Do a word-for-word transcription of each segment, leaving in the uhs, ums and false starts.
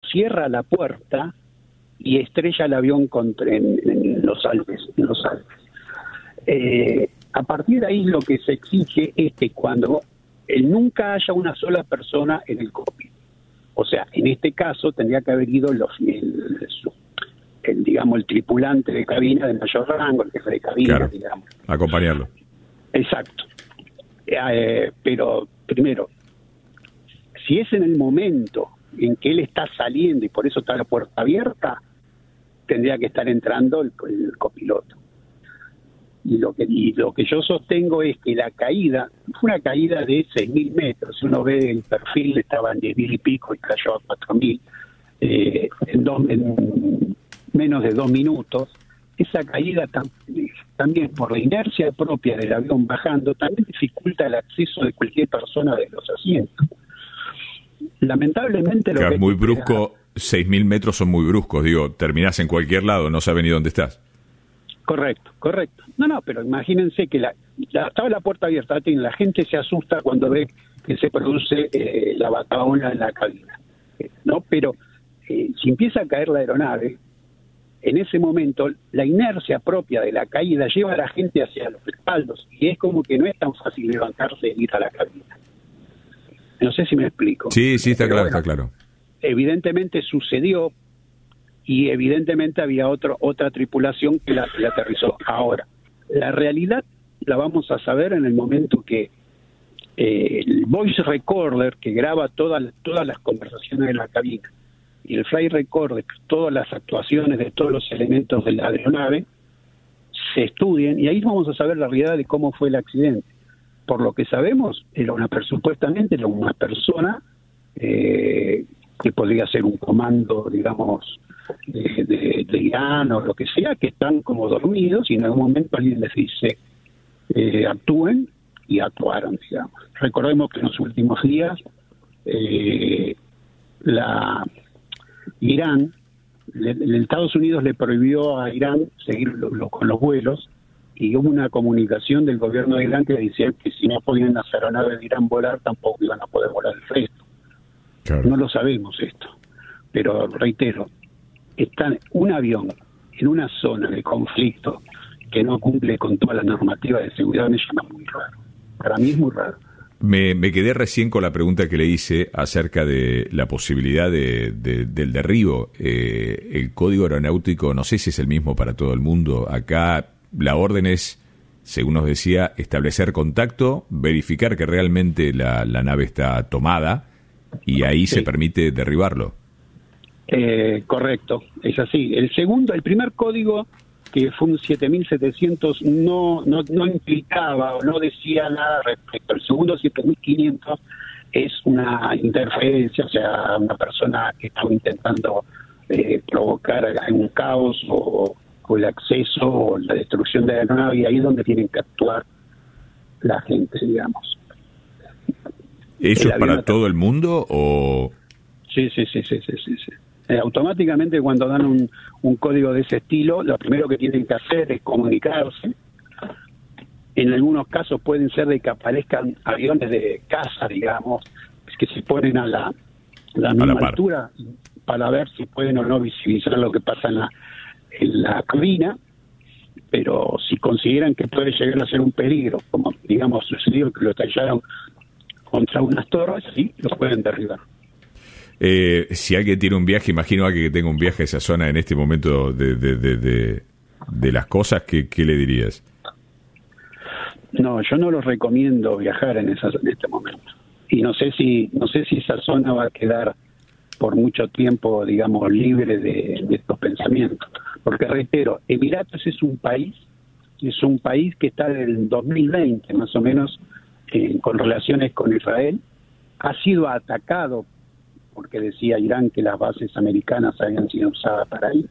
cierra la puerta y estrella el avión contra, en, en los Alpes. En los Alpes. Eh, a partir de ahí lo que se exige es que cuando eh, nunca haya una sola persona en el cockpit. O sea, en este caso tendría que haber ido los, el, el, digamos, el tripulante de cabina de mayor rango, el jefe de cabina, claro, digamos. Acompañarlo. Exacto. Eh, pero, primero, si es en el momento en que él está saliendo y por eso está la puerta abierta, tendría que estar entrando el, el copiloto. Y lo que y lo que yo sostengo es que la caída fue una caída de seis mil metros. Si uno ve el perfil, estaba en diez mil y pico y cayó a cuatro mil eh, en, dos, en menos de dos minutos. Esa caída tam, también por la inercia propia del avión bajando también dificulta el acceso de cualquier persona de los asientos. Lamentablemente lo claro, que es muy brusco. Seis mil metros son muy bruscos, digo, terminás en cualquier lado, no sabes ni dónde estás. Correcto, correcto. No, no, pero imagínense que la, la estaba la puerta abierta, la gente se asusta cuando ve que se produce eh, la bataola en la cabina, ¿no? Pero eh, si empieza a caer la aeronave, en ese momento la inercia propia de la caída lleva a la gente hacia los respaldos y es como que no es tan fácil levantarse e ir a la cabina. No sé si me explico. Sí, sí, está pero claro, bueno, está claro. Evidentemente sucedió y evidentemente había otro, otra tripulación que la, la aterrizó. Ahora, la realidad la vamos a saber en el momento que eh, el voice recorder que graba todas todas las conversaciones de la cabina y el flight recorder, todas las actuaciones de todos los elementos de la aeronave, se estudien y ahí vamos a saber la realidad de cómo fue el accidente. Por lo que sabemos, era una supuestamente era una persona eh, que podría ser un comando, digamos, de, de, de Irán o lo que sea, que están como dormidos y en algún momento alguien les dice eh, actúen y actuaron, digamos. Recordemos que en los últimos días eh, la Irán, le, le, Estados Unidos le prohibió a Irán seguir lo, lo, con los vuelos y hubo una comunicación del gobierno de Irán que decía que si no podían las aeronaves de Irán volar, tampoco iban a poder volar el resto. Claro. No lo sabemos esto, pero reitero, está un avión en una zona de conflicto que no cumple con toda la normativa de seguridad, me llama muy raro. Para mí es muy raro. Me, me quedé recién con la pregunta que le hice acerca de la posibilidad de, de, del derribo. Eh, el código aeronáutico, no sé si es el mismo para todo el mundo. Acá la orden es, según nos decía, establecer contacto, verificar que realmente la, la nave está tomada y ahí sí se permite derribarlo. Eh, correcto, es así. El segundo, el primer código, que fue un siete mil setecientos, no, no, no implicaba o no decía nada respecto. El segundo, siete mil quinientos, es una interferencia, o sea, una persona que estaba intentando eh, provocar un caos o, o el acceso o la destrucción de la aeronave, y ahí es donde tienen que actuar la gente, digamos. ¿Eso es para todo el mundo o...? Sí, sí, sí, sí, sí, sí, sí. Eh, automáticamente cuando dan un, un código de ese estilo, lo primero que tienen que hacer es comunicarse. En algunos casos pueden ser de que aparezcan aviones de caza, digamos, que se ponen a la, la misma a la altura para ver si pueden o no visibilizar lo que pasa en la, en la cabina, pero si consideran que puede llegar a ser un peligro, como digamos sucedió que lo estallaron contra unas torres, sí, lo pueden derribar. Eh, si alguien tiene un viaje, imagino a alguien que tenga un viaje a esa zona en este momento de, de, de, de, de las cosas, ¿qué, qué le dirías? No, yo no los recomiendo viajar en, esa, en este momento. Y no sé si no sé si esa zona va a quedar por mucho tiempo, digamos, libre de, de estos pensamientos. Porque reitero, Emiratos es un país, es un país que está en el dos mil veinte, más o menos, eh, con relaciones con Israel. Ha sido atacado porque decía Irán que las bases americanas habían sido usadas para ahí,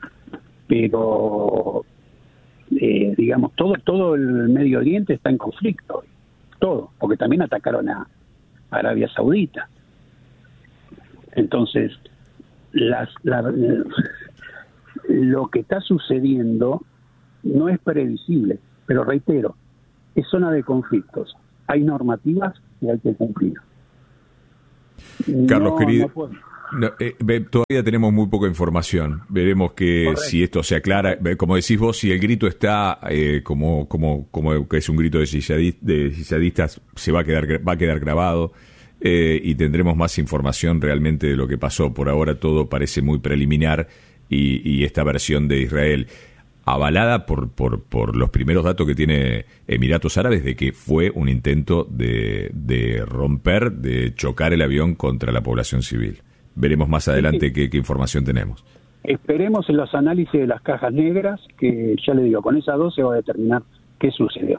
pero eh, digamos todo todo el Medio Oriente está en conflicto, todo, porque también atacaron a Arabia Saudita. Entonces las, la, lo que está sucediendo no es previsible, pero reitero, es zona de conflictos, hay normativas y hay que cumplir. Carlos, no, querido, no No, eh, todavía tenemos muy poca información. Veremos que Correcto. Si esto se aclara. Como decís vos, si el grito está eh, como como como que es un grito de yihadistas, se va a quedar va a quedar grabado eh, y tendremos más información realmente de lo que pasó. Por ahora todo parece muy preliminar y, y esta versión de Israel, avalada por, por, por los primeros datos que tiene Emiratos Árabes de que fue un intento de, de romper, de chocar el avión contra la población civil. Veremos más adelante sí, sí. Qué, qué información tenemos. Esperemos en los análisis de las cajas negras, que ya le digo, con esas dos se va a determinar qué sucedió.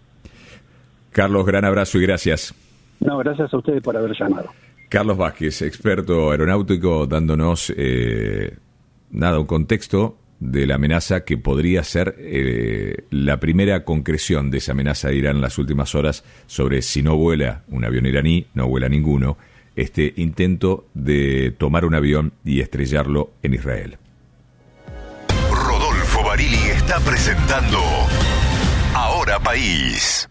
Carlos, gran abrazo y gracias. No, gracias a ustedes por haber llamado. Carlos Vázquez, experto aeronáutico, dándonos eh, nada, un contexto de la amenaza que podría ser eh, la primera concreción de esa amenaza de Irán en las últimas horas sobre si no vuela un avión iraní, no vuela ninguno, este intento de tomar un avión y estrellarlo en Israel. Rodolfo Barili está presentando Ahora País.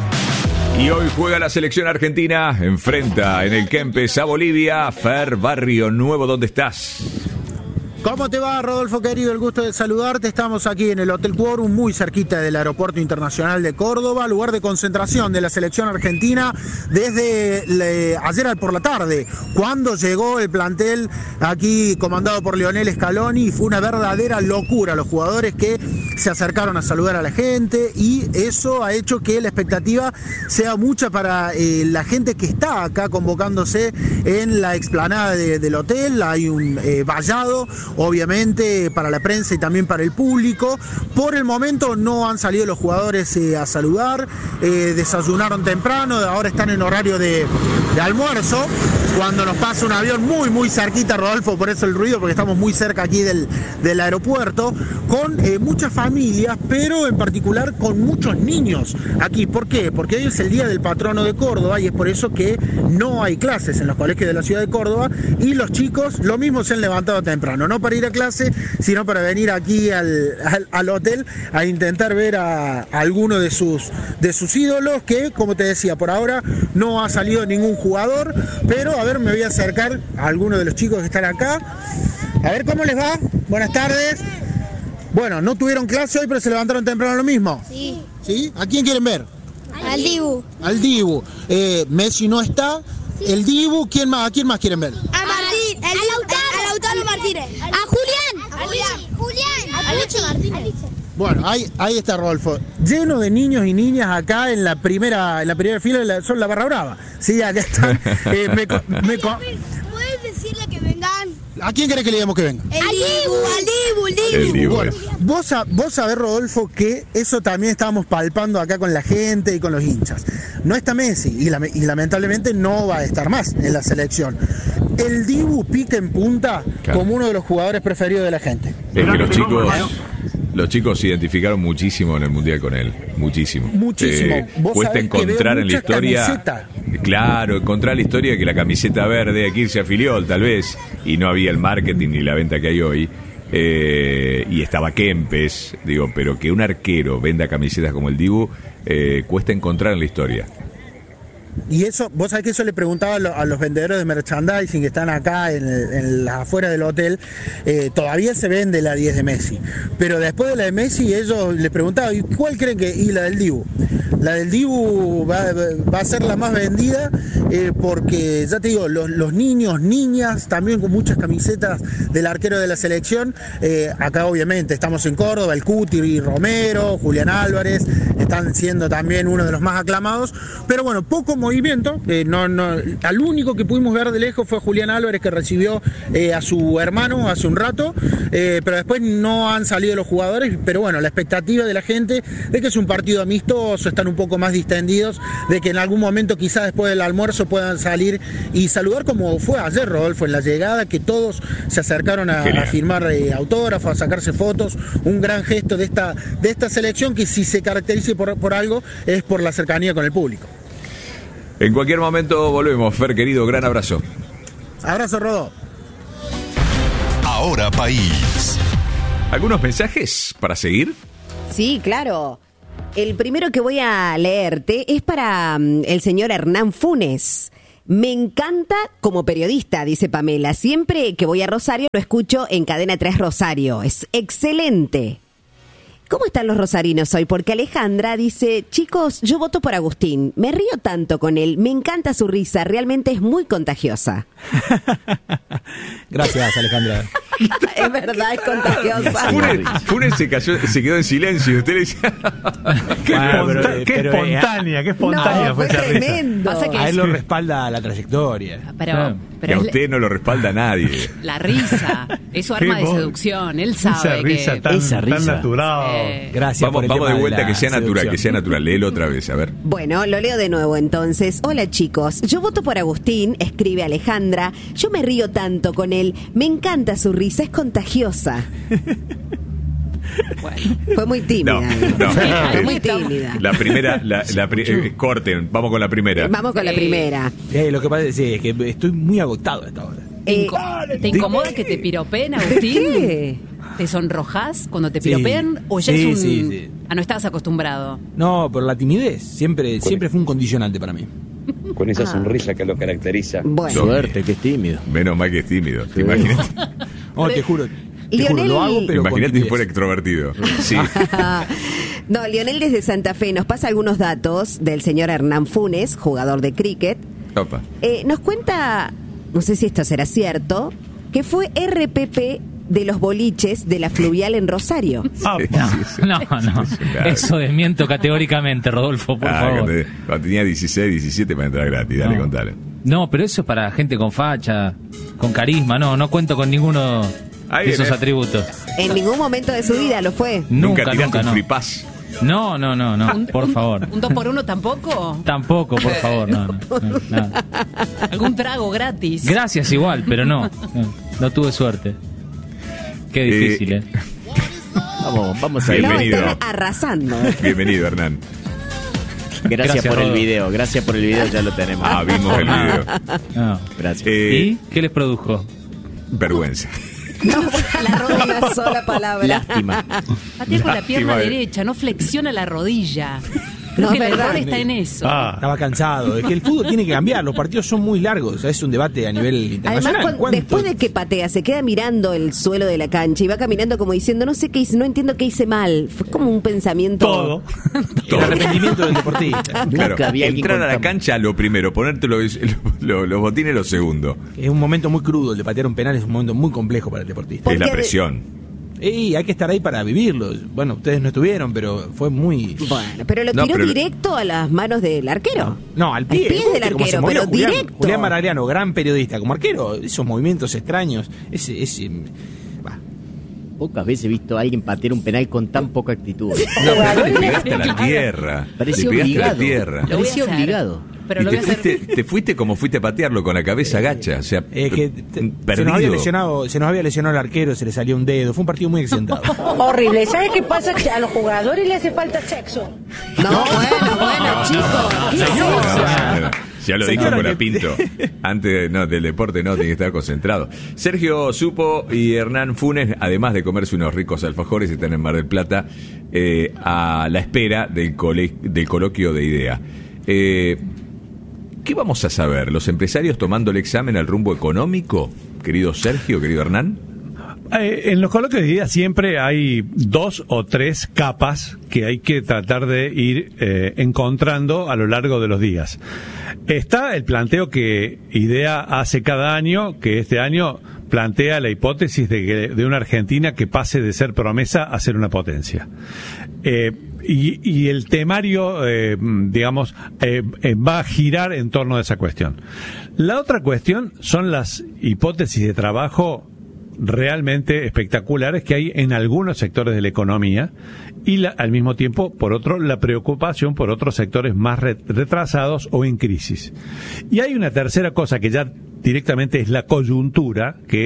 Y hoy juega la selección argentina, enfrenta en el Kempes a Bolivia. Fer, Barrio Nuevo, ¿dónde estás? ¿Cómo te va, Rodolfo, querido? El gusto de saludarte. Estamos aquí en el Hotel Quorum, muy cerquita del Aeropuerto Internacional de Córdoba, lugar de concentración de la selección argentina desde le, ayer por la tarde, cuando llegó el plantel aquí comandado por Lionel Scaloni. Fue una verdadera locura los jugadores que se acercaron a saludar a la gente, y eso ha hecho que la expectativa sea mucha para eh, la gente que está acá convocándose en la explanada de, del hotel. Hay un eh, vallado, obviamente, para la prensa y también para el público. Por el momento no han salido los jugadores eh, a saludar, eh, desayunaron temprano, ahora están en horario de, de almuerzo, cuando nos pasa un avión muy muy cerquita, Rodolfo, por eso el ruido, porque estamos muy cerca aquí del, del aeropuerto, con eh, muchas familias, pero en particular con muchos niños aquí. ¿Por qué? Porque hoy es el Día del Patrono de Córdoba y es por eso que no hay clases en los colegios de la ciudad de Córdoba, y los chicos lo mismo se han levantado temprano, no para ir a clase, sino para venir aquí al, al, al hotel a intentar ver a, a alguno de sus, de sus ídolos, que, como te decía, por ahora no ha salido ningún jugador, pero a ver, me voy a acercar a alguno de los chicos que están acá. A ver cómo les va. Buenas tardes. Bueno, no tuvieron clase hoy, pero se levantaron temprano lo mismo. Sí. ¿Sí? ¿A quién quieren ver? Al Dibu. Al Dibu. Eh, Messi no está. Sí. El Dibu, ¿quién más? ¿A quién más quieren ver? A Martín. A Lautaro. A Lautaro Martínez. A Julián. A Julián. Julián. A Lucho Martínez. Bueno, ahí, ahí está Rodolfo, lleno de niños y niñas acá en la primera, en la primera fila, la, son la barra brava. Sí, acá están. Eh, me, me, ¿Puedes decirle que vengan? ¿A quién querés que le digamos que venga? El Dibu, al Dibu, el Dibu. El Dibu. Bueno, vos, vos sabés, Rodolfo, que eso también estábamos palpando acá con la gente y con los hinchas. No está Messi y, la, y lamentablemente no va a estar más en la selección. El Dibu pica en punta, claro, como uno de los jugadores preferidos de la gente. Es que los chicos... Los chicos se identificaron muchísimo en el Mundial con él, muchísimo. Muchísimo. Eh, cuesta encontrar en la historia, camiseta. Claro, encontrar la historia que la camiseta verde, aquí se afilió tal vez, y no había el marketing ni la venta que hay hoy, eh, y estaba Kempes, digo, pero que un arquero venda camisetas como el Dibu, eh, cuesta encontrar en la historia. Y eso, vos sabés que eso le preguntaba a, lo, a los vendedores de merchandising que están acá en, en las afueras del hotel. Eh, todavía se vende la diez de Messi, pero después de la de Messi ellos le preguntaban, ¿y cuál creen que? Y la del Dibu. La del Dibu va, va a ser la más vendida, eh, porque ya te digo, los, los niños, niñas, también con muchas camisetas del arquero de la selección. Eh, acá obviamente estamos en Córdoba, el Cuti y Romero, Julián Álvarez, están siendo también uno de los más aclamados, pero bueno, poco movimiento. Eh, no, no, al único que pudimos ver de lejos fue Julián Álvarez, que recibió eh, a su hermano hace un rato, eh, pero después no han salido los jugadores. Pero bueno, la expectativa de la gente de que es un partido amistoso, están un poco más distendidos, de que en algún momento quizás después del almuerzo puedan salir y saludar, como fue ayer, Rodolfo, en la llegada, que todos se acercaron a, a firmar eh, autógrafos, a sacarse fotos. Un gran gesto de esta, de esta selección, que si se caracteriza por, por algo es por la cercanía con el público. En cualquier momento volvemos, Fer, querido, gran abrazo. Abrazo, Rodo. Ahora País. ¿Algunos mensajes para seguir? Sí, claro. El primero que voy a leerte es para um, el señor Hernán Funes. Me encanta como periodista, dice Pamela. Siempre que voy a Rosario lo escucho en Cadena tres Rosario. Es excelente. ¿Cómo están los rosarinos hoy? Porque Alejandra dice, chicos, yo voto por Agustín. Me río tanto con él. Me encanta su risa. Realmente es muy contagiosa. Gracias, Alejandra. Es verdad, es contagiosa. Funes, Funes se, cayó, se quedó en silencio y usted le dice... Qué, Bueno, esponta- pero, qué pero, espontánea, qué espontánea No, fue fue esa risa. tremendo. Pasa que A él lo Sí. respalda la trayectoria. Pero, Claro. Que pero a es usted no lo respalda nadie. la risa, es su arma Qué de voz. seducción. Él Esa sabe risa que... tan, esa tan risa. natural. Eh, Gracias Vamos, por el vamos tema de vuelta, la que sea natural, seducción. que sea natural. Léelo otra vez, a ver. Bueno, lo leo de nuevo entonces. Hola chicos, yo voto por Agustín, escribe Alejandra. Yo me río tanto con él. Me encanta su risa, es contagiosa. bueno. Fue muy tímida. No, no. Fue Eh, muy tímida. La primera, la, la pri- eh, corten, vamos con la primera. Vamos con la Sí. primera. Eh, lo que pasa es, sí, es que estoy muy agotado a esta hora. ¿Te, Eh, inco- ¿te incomoda que te piropeen, Agustín? ¿Qué? ¿Te sonrojas cuando te Sí. piropean? ¿O ya Sí, es un...? sí, sí. Ah, no estabas acostumbrado. No, por la timidez. Siempre, siempre fue un condicionante para mí. Con esa sonrisa que lo caracteriza. Bueno. Suerte, que es tímido. Menos mal que es tímido. Imagínate, No, te juro. Te juro, Lionel- lo hago, pero con imagínate si timidez. fuera extrovertido. Sí. No, Lionel desde Santa Fe nos pasa algunos datos del señor Hernán Funes, jugador de cricket. Opa. Eh, nos cuenta, no sé si esto será cierto, que fue R P P de los boliches de la Fluvial en Rosario. Ah, Sí, sí. No, no. Claro. Eso desmiento categóricamente, Rodolfo, por Ah, favor. cuando, cuando tenía dieciséis, diecisiete para entrar gratis. Dale, No. contale. No, pero eso es para gente con facha, con carisma. No, no cuento con ninguno Ahí de esos viene. atributos. En ningún momento de su vida lo fue. Nunca, Nunca, tiraste nunca, un no. free pass. No, no, no, no, Un- por un- favor. ¿Un dos por uno tampoco? Tampoco, por favor, no, no, no, nada. ¿Algún trago gratis? Gracias igual, pero no, no, no tuve suerte. Qué difícil, Eh, eh. Vamos, vamos a No, ir. Bienvenido. están arrasando. Bienvenido, Hernán. Gracias, Gracias, por el Rodo. video, gracias por el video, ya lo tenemos. Ah, vimos el video. No. Gracias. Eh, ¿Y qué les produjo? vergüenza. No, la roda una sola palabra. Lástima. Patea con la pierna Lástima, eh. derecha, no flexiona la rodilla. Creo No, que es el verdad. error está en eso. Ah, Estaba cansado. Es que el fútbol tiene que cambiar. Los partidos son muy largos. O sea, es un debate a nivel Además, internacional. cuando- ¿Cuánto? después de que patea, se queda mirando el suelo de la cancha y va caminando como diciendo, no sé qué hice, no entiendo qué hice mal. Fue como un pensamiento. todo. El arrepentimiento del deportista. Claro, Nunca había alguien entrar con a la tan- cancha lo primero, ponerte los, los, los botines lo segundo. Es un momento muy crudo. El de patear un penal es un momento muy complejo para el deportista. Es la Porque de- presión. Y hay que estar ahí para vivirlo. Bueno, ustedes no estuvieron, pero fue muy... Bueno, pero lo No, tiró pero- directo a las manos del arquero. No, al pie. Al pie del ¿viste cómo se arquero, movió pero Julián, directo. Julián Maragliano, gran periodista, como arquero, esos movimientos extraños, ese... ese bah. Pocas veces he visto a alguien patear un penal con tan poca actitud. No, pero le pegaste a la tierra. Parecía le pegaste a la obligado. tierra. Lo voy a Parecía hacer. obligado. Pero y lo te voy a hacer. fuiste, te fuiste como fuiste a patearlo, con la cabeza gacha. O sea, Es que p- te- se perdido. nos había lesionado, se nos había lesionado el arquero, se le salió un dedo, fue un partido muy accidentado. Horrible. ¿Sabes qué pasa? Que a los jugadores les hace falta sexo. No, bueno, bueno, chicos. ¿Qué es No, eso? no, no. Ya lo dijo Señora, con la que- Pinto. Antes no, del deporte no, tiene que estar concentrado. Sergio Supo y Hernán Funes, además de comerse unos ricos alfajores, están en Mar del Plata eh, a la espera del, cole- del coloquio de IDEA. Eh, ¿Qué vamos a saber? ¿Los empresarios tomando el examen al rumbo económico? Querido Sergio, querido Hernán. Eh, en los coloquios de día siempre hay dos o tres capas que hay que tratar de ir eh, encontrando a lo largo de los días. Está el planteo que IDEA hace cada año, que este año plantea la hipótesis de, que, de una Argentina que pase de ser promesa a ser una potencia. Eh, y, y el temario, eh, digamos, eh, eh, va a girar en torno a esa cuestión. La otra cuestión son las hipótesis de trabajo realmente espectaculares que hay en algunos sectores de la economía y la, al mismo tiempo, por otro, la preocupación por otros sectores más re- retrasados o en crisis. Y hay una tercera cosa que ya directamente es la coyuntura, que es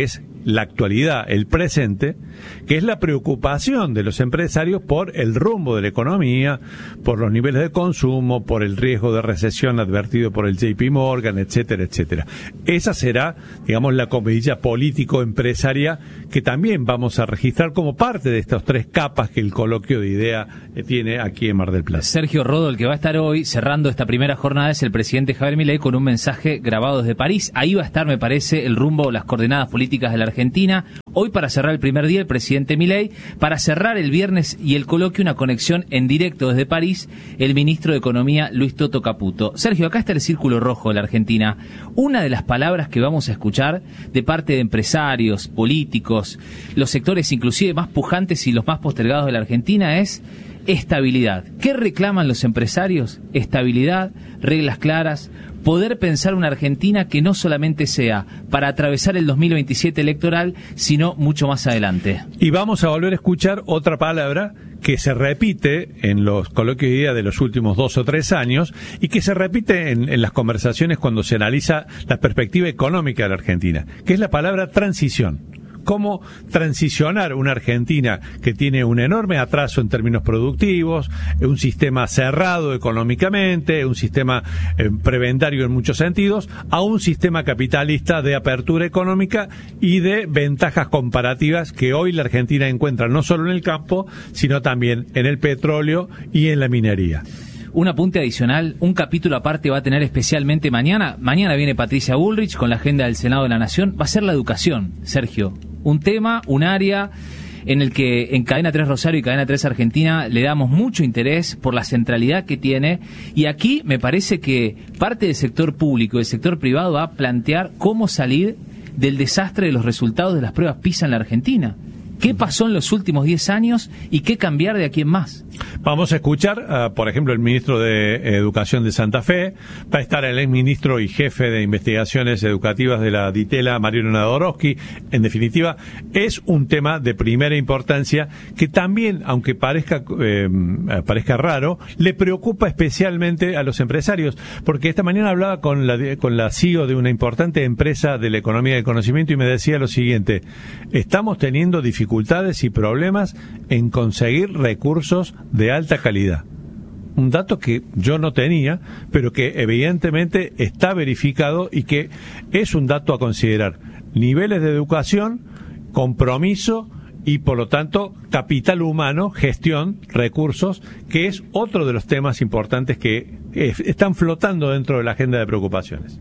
la actualidad, el presente, que es la preocupación de los empresarios por el rumbo de la economía, por los niveles de consumo, por el riesgo de recesión advertido por el J P Morgan, etcétera, etcétera. Esa será, digamos, la comidilla político-empresaria que también vamos a registrar como parte de estas tres capas que el coloquio de idea tiene aquí en Mar del Plata. Sergio Rodo, el que va a estar hoy cerrando esta primera jornada, es el presidente Javier Milei con un mensaje grabado desde París. Ahí va a estar, me parece, el rumbo, las coordenadas políticas de la Argentina. Hoy, para cerrar el primer día, el presidente Milei, para cerrar el viernes y el coloquio, una conexión en directo desde París, el ministro de Economía, Luis Toto Caputo. Sergio, acá está el círculo rojo de la Argentina. Una de las palabras que vamos a escuchar de parte de empresarios, políticos, los sectores inclusive más pujantes y los más postergados de la Argentina es estabilidad. ¿Qué reclaman los empresarios? Estabilidad, reglas claras, poder pensar una Argentina que no solamente sea para atravesar el dos mil veintisiete electoral, sino mucho más adelante. Y vamos a volver a escuchar otra palabra que se repite en los coloquios de idea de los últimos dos o tres años y que se repite en, en las conversaciones cuando se analiza la perspectiva económica de la Argentina, que es la palabra transición. Cómo transicionar una Argentina que tiene un enorme atraso en términos productivos, un sistema cerrado económicamente, un sistema eh, prebendario en muchos sentidos, a un sistema capitalista de apertura económica y de ventajas comparativas que hoy la Argentina encuentra no solo en el campo, sino también en el petróleo y en la minería. Un apunte adicional, un capítulo aparte va a tener especialmente mañana. Mañana viene Patricia Bullrich con la agenda del Senado de la Nación. Va a ser la educación, Sergio. Un tema, un área en el que en Cadena tres Rosario y Cadena tres Argentina le damos mucho interés por la centralidad que tiene. Y aquí me parece que parte del sector público y del sector privado va a plantear cómo salir del desastre de los resultados de las pruebas PISA en la Argentina. ¿Qué pasó en los últimos diez años y qué cambiar de aquí en más? Vamos a escuchar, uh, por ejemplo, el ministro de Educación de Santa Fe, va a estar el exministro y jefe de investigaciones educativas de la DITELA, Mariano Nadorowski. En definitiva, es un tema de primera importancia que también, aunque parezca, eh, parezca raro, le preocupa especialmente a los empresarios, porque esta mañana hablaba con la, con la C E O de una importante empresa de la economía del conocimiento y me decía lo siguiente: estamos teniendo dificultades y problemas en conseguir recursos de alta calidad. Un dato que yo no tenía, pero que evidentemente está verificado y que es un dato a considerar. Niveles de educación, compromiso y, por lo tanto, capital humano, gestión, recursos, que es otro de los temas importantes que están flotando dentro de la agenda de preocupaciones.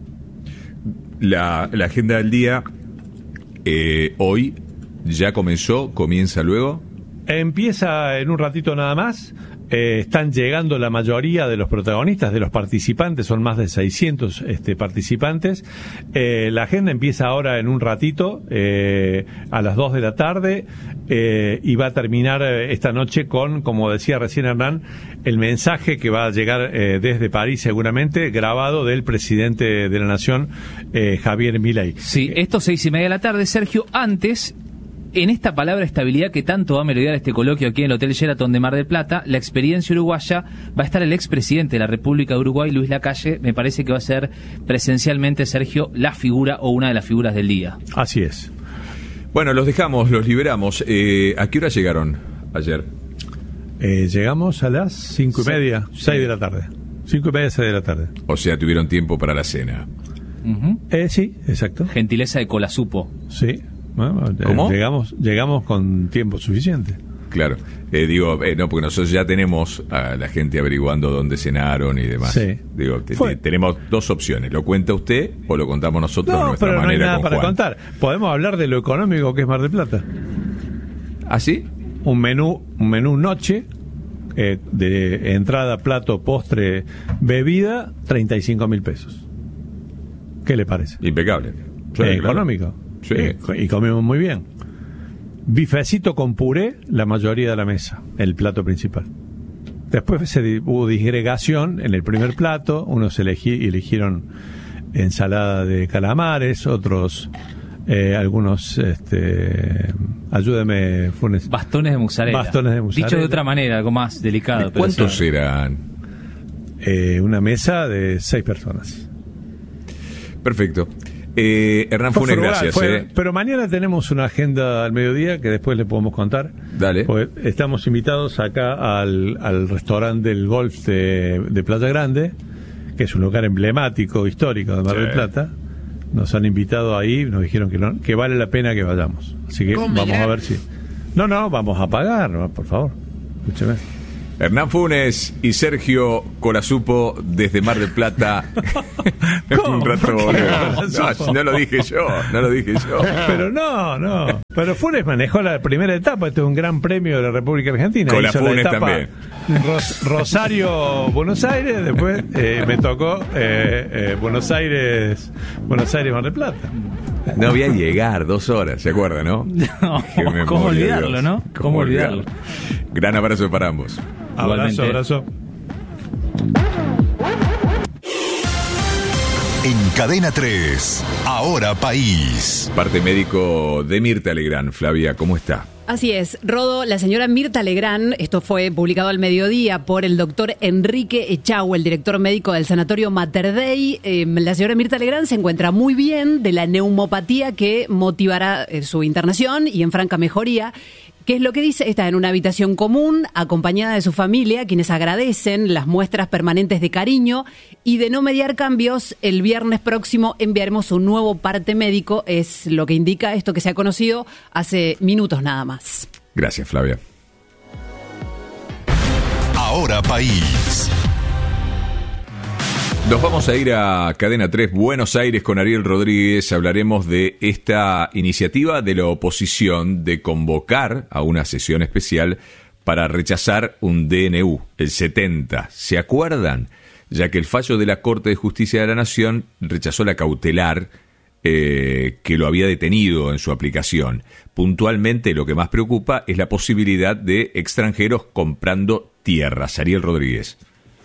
La, la agenda del día eh, hoy ya comenzó, comienza luego. Empieza en un ratito nada más. Eh, están llegando la mayoría de los protagonistas, de los participantes, son más de seiscientos este, participantes. Eh, la agenda empieza ahora en un ratito, eh, a las dos de la tarde, eh, y va a terminar esta noche con, como decía recién Hernán, el mensaje que va a llegar eh, desde París seguramente, grabado del presidente de la Nación, eh, Javier Milei. Sí, esto seis y media de la tarde, Sergio. Antes, en esta palabra estabilidad que tanto va a melodar este coloquio aquí en el Hotel Sheraton de Mar del Plata, la experiencia uruguaya, va a estar el expresidente de la República de Uruguay, Luis Lacalle. Me parece que va a ser presencialmente, Sergio, la figura o una de las figuras del día. Así es. Bueno, los dejamos, los liberamos. Eh, ¿A qué hora llegaron ayer? Eh, llegamos a las cinco y media, sí. seis de la tarde. Cinco y media, seis de la tarde. O sea, tuvieron tiempo para la cena. Uh-huh. Eh, sí, exacto. Gentileza de Colasupo. Sí. Bueno, ¿Cómo? Llegamos, llegamos con tiempo suficiente. Claro. Eh, digo, eh, no, porque nosotros ya tenemos a la gente averiguando dónde cenaron y demás. Sí. Digo, te, te, tenemos dos opciones. ¿Lo cuenta usted o lo contamos nosotros no, de nuestra pero manera? No hay nada con para Juan? contar. Podemos hablar de lo económico que es Mar del Plata. ¿Ah, sí? Un menú, un menú noche, eh, de entrada, plato, postre, bebida, treinta y cinco mil pesos. ¿Qué le parece? Impecable. Sí, eh, claro. Económico. Sí. Eh, y comimos muy bien. Bifecito con puré, la mayoría de la mesa, el plato principal. Después se, hubo disgregación en el primer plato, unos elegí, eligieron ensalada de calamares, otros eh, algunos, este, ayúdeme, Funes. Bastones de mozzarella. Bastones de mozzarella. Dicho de otra manera, algo más delicado. Pero ¿Cuántos sí. eran? Eh, una mesa de seis personas. Perfecto. Eh, Hernán Fue Funes, frugal, gracias. fue- eh. Pero mañana tenemos una agenda al mediodía que después le podemos contar. Dale. Pues estamos invitados acá al, al restaurante del golf de, de Playa Grande, que es un lugar emblemático, histórico de Mar del Sí. Plata. Nos han invitado ahí, nos dijeron que, no, que vale la pena que vayamos. Así que vamos a ver si... No, no, vamos a pagar, no, por favor. Escúcheme. Hernán Funes y Sergio Corazupo desde Mar del Plata. Un rato volvemos. No, no lo dije yo, no lo dije yo. Pero no, no. Pero Funes manejó la primera etapa. Este es un gran premio de la República Argentina. Con la Hizo Funes etapa también. Ros- Rosario, Buenos Aires. Después eh, me tocó eh, eh, Buenos Aires, Buenos Aires, Mar del Plata. No voy a llegar, dos horas, ¿se acuerda, no? No, Qué memoria, ¿cómo olvidarlo, Dios. no? ¿Cómo olvidarlo? Gran abrazo para ambos. Abrazo, Igualmente. abrazo. En Cadena tres, Ahora País. Parte médico de Mirta Legrand. Flavia, ¿cómo está? Así es, Rodo, la señora Mirta Legrand, esto fue publicado al mediodía por el doctor Enrique Echau, el director médico del Sanatorio Mater Dei. Eh, la señora Mirta Legrand se encuentra muy bien de la neumopatía que motivará eh, su internación y en franca mejoría. ¿Qué es lo que dice? Está en una habitación común, acompañada de su familia, quienes agradecen las muestras permanentes de cariño y de no mediar cambios. El viernes próximo enviaremos un nuevo parte médico, es lo que indica esto que se ha conocido hace minutos nada más. Gracias, Flavia. Ahora País. Nos vamos a ir a Cadena tres Buenos Aires con Ariel Rodríguez. Hablaremos de esta iniciativa de la oposición de convocar a una sesión especial para rechazar un D N U, el setenta. ¿Se acuerdan? Ya que el fallo de la Corte de Justicia de la Nación rechazó la cautelar eh, que lo había detenido en su aplicación. Puntualmente, lo que más preocupa es la posibilidad de extranjeros comprando tierras. Ariel Rodríguez.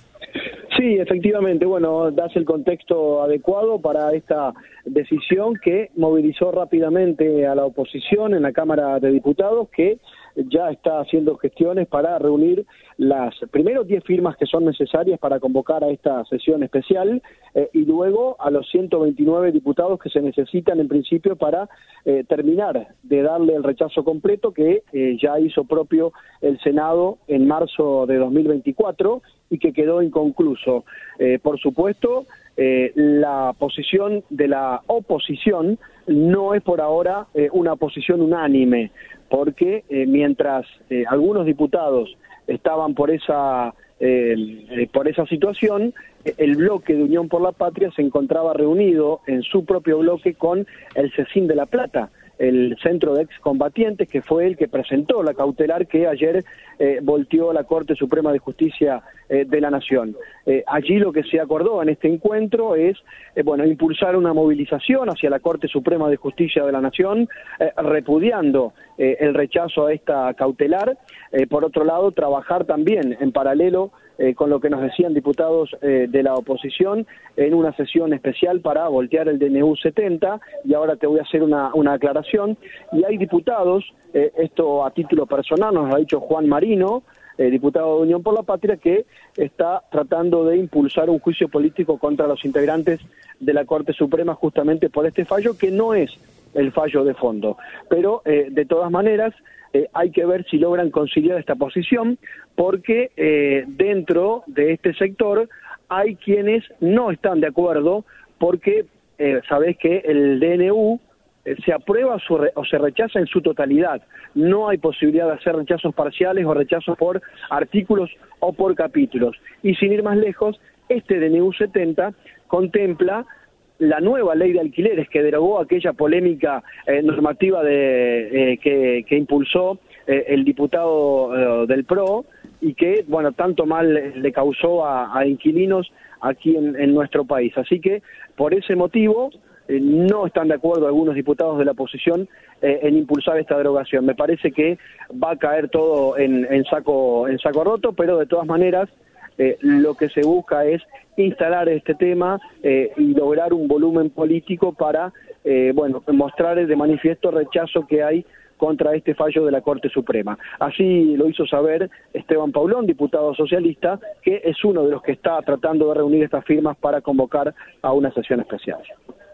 Sí, efectivamente. Bueno, das el contexto adecuado para esta decisión que movilizó rápidamente a la oposición en la Cámara de Diputados, que ya está haciendo gestiones para reunir las primero diez firmas que son necesarias para convocar a esta sesión especial eh, y luego a los ciento veintinueve diputados que se necesitan en principio para eh, terminar de darle el rechazo completo que eh, ya hizo propio el Senado en marzo de dos mil veinticuatro y que quedó inconcluso. Eh, por supuesto, eh, la posición de la oposición no es por ahora eh, una posición unánime, porque eh, mientras eh, algunos diputados estaban por esa eh, eh, por esa situación, eh, el bloque de Unión por la Patria se encontraba reunido en su propio bloque con el CECIN de La Plata, el Centro de Excombatientes, que fue el que presentó la cautelar que ayer eh, volteó la Corte Suprema de Justicia eh, de la Nación. Eh, allí lo que se acordó en este encuentro es, eh, bueno, impulsar una movilización hacia la Corte Suprema de Justicia de la Nación, eh, repudiando eh, el rechazo a esta cautelar. Eh, por otro lado, trabajar también en paralelo Eh, con lo que nos decían diputados eh, de la oposición en una sesión especial para voltear el D N U setenta, y ahora te voy a hacer una, una aclaración, y hay diputados, eh, esto a título personal nos lo ha dicho Juan Marino, eh, diputado de Unión por la Patria, que está tratando de impulsar un juicio político contra los integrantes de la Corte Suprema justamente por este fallo, que no es el fallo de fondo, pero eh, de todas maneras Eh, hay que ver si logran conciliar esta posición, porque eh, dentro de este sector hay quienes no están de acuerdo, porque eh, sabés que el D N U eh, se aprueba su re- o se rechaza en su totalidad. No hay posibilidad de hacer rechazos parciales o rechazos por artículos o por capítulos. Y sin ir más lejos, este D N U setenta contempla la nueva ley de alquileres que derogó aquella polémica eh, normativa de, eh, que, que impulsó eh, el diputado eh, del P R O y que, bueno, tanto mal le causó a, a inquilinos aquí en, en nuestro país. Así que, por ese motivo, eh, no están de acuerdo algunos diputados de la oposición eh, en impulsar esta derogación. Me parece que va a caer todo en, en, saco, en saco roto, pero de todas maneras, Eh, lo que se busca es instalar este tema eh, y lograr un volumen político para, eh, bueno, mostrar de manifiesto rechazo que hay contra este fallo de la Corte Suprema. Así lo hizo saber Esteban Paulón, diputado socialista, que es uno de los que está tratando de reunir estas firmas para convocar a una sesión especial.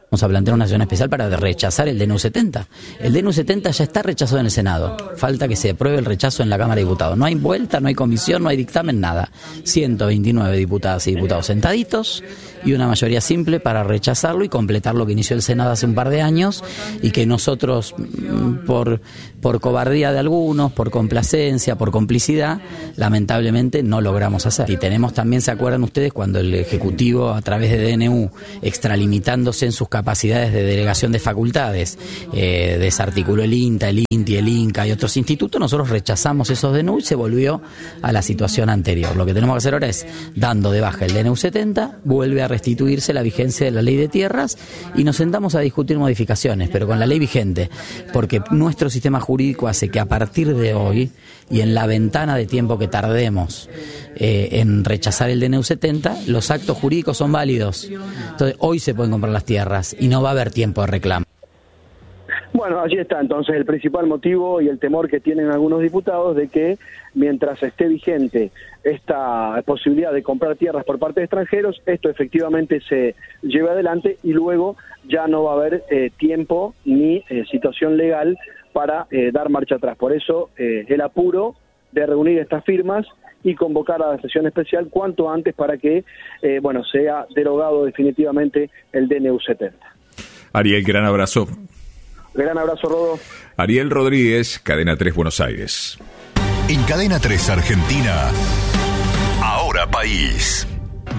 Vamos a plantear una sesión especial para rechazar el D N U setenta. El D N U setenta ya está rechazado en el Senado. Falta que se apruebe el rechazo en la Cámara de Diputados. No hay vuelta, no hay comisión, no hay dictamen, nada. ciento veintinueve diputadas y diputados sentaditos y una mayoría simple para rechazarlo y completar lo que inició el Senado hace un par de años y que nosotros, por, por cobardía de algunos, por complacencia, por complicidad, lamentablemente no logramos hacer. Y tenemos también, ¿se acuerdan ustedes cuando el Ejecutivo, a través de D N U, extralimitándose en sus capacidades de delegación de facultades, eh, desarticuló el INTA, el INTI, el INCA y otros institutos? Nosotros rechazamos esos D N U y se volvió a la situación anterior. Lo que tenemos que hacer ahora es, dando de baja el D N U setenta, vuelve a restituirse la vigencia de la ley de tierras y nos sentamos a discutir modificaciones, pero con la ley vigente, porque nuestro sistema jurídico hace que a partir de hoy y en la ventana de tiempo que tardemos eh, en rechazar el D N U setenta, los actos jurídicos son válidos. Entonces hoy se pueden comprar las tierras y no va a haber tiempo de reclamo. Bueno, allí está entonces el principal motivo y el temor que tienen algunos diputados de que mientras esté vigente esta posibilidad de comprar tierras por parte de extranjeros, esto efectivamente se lleve adelante y luego ya no va a haber eh, tiempo ni eh, situación legal para eh, dar marcha atrás. Por eso eh, el apuro de reunir estas firmas y convocar a la sesión especial cuanto antes para que eh, bueno sea derogado definitivamente el D N U setenta. Ariel, gran abrazo. Gran abrazo, Rodo. Ariel Rodríguez, Cadena tres Buenos Aires. En Cadena tres Argentina, Ahora País.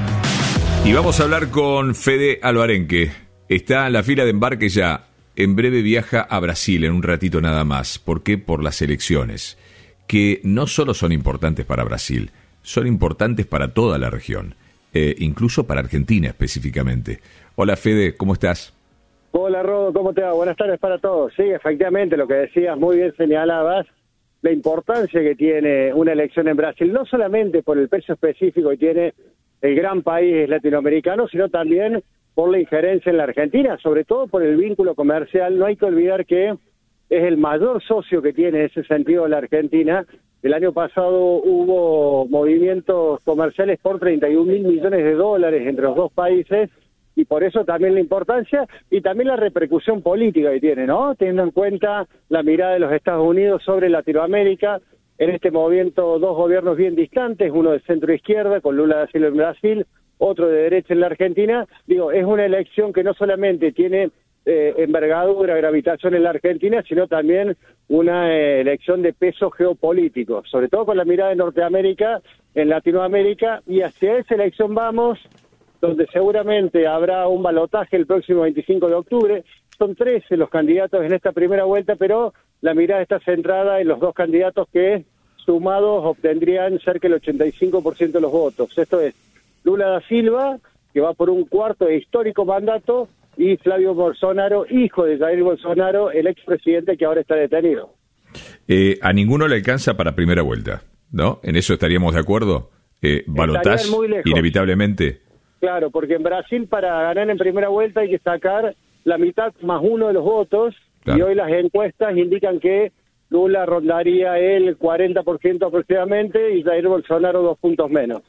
Y vamos a hablar con Fede Alvarenque. Está en la fila de embarque ya. En breve viaja a Brasil, en un ratito nada más. ¿Por qué? Por las elecciones, que no solo son importantes para Brasil, son importantes para toda la región, eh, incluso para Argentina específicamente. Hola Fede, ¿cómo estás? Hola Rodo, ¿cómo te va? Buenas tardes para todos. Sí, efectivamente, lo que decías, muy bien señalabas, la importancia que tiene una elección en Brasil, no solamente por el peso específico que tiene el gran país latinoamericano, sino también por la injerencia en la Argentina, sobre todo por el vínculo comercial. No hay que olvidar que es el mayor socio que tiene en ese sentido la Argentina. El año pasado hubo movimientos comerciales por treinta y un mil millones de dólares entre los dos países, y por eso también la importancia y también la repercusión política que tiene, ¿no? Teniendo en cuenta la mirada de los Estados Unidos sobre Latinoamérica, en este momento dos gobiernos bien distantes, uno de centro izquierda con Lula da Silva en Brasil, otro de derecha en la Argentina. Digo, es una elección que no solamente tiene eh, envergadura, gravitación en la Argentina, sino también una eh, elección de peso geopolítico, sobre todo con la mirada de Norteamérica en Latinoamérica, y hacia esa elección vamos, donde seguramente habrá un balotaje el próximo veinticinco de octubre. Son trece los candidatos en esta primera vuelta, pero la mirada está centrada en los dos candidatos que, sumados, obtendrían cerca del ochenta y cinco por ciento de los votos. Esto es Lula da Silva, que va por un cuarto de histórico mandato, y Flavio Bolsonaro, hijo de Jair Bolsonaro, el expresidente que ahora está detenido. Eh, a ninguno le alcanza para primera vuelta, ¿no? ¿En eso estaríamos de acuerdo? Eh, ¿Balotaje inevitablemente? Claro, porque en Brasil para ganar en primera vuelta hay que sacar la mitad más uno de los votos, claro. Y hoy las encuestas indican que Lula rondaría el cuarenta por ciento aproximadamente y Jair Bolsonaro dos puntos menos.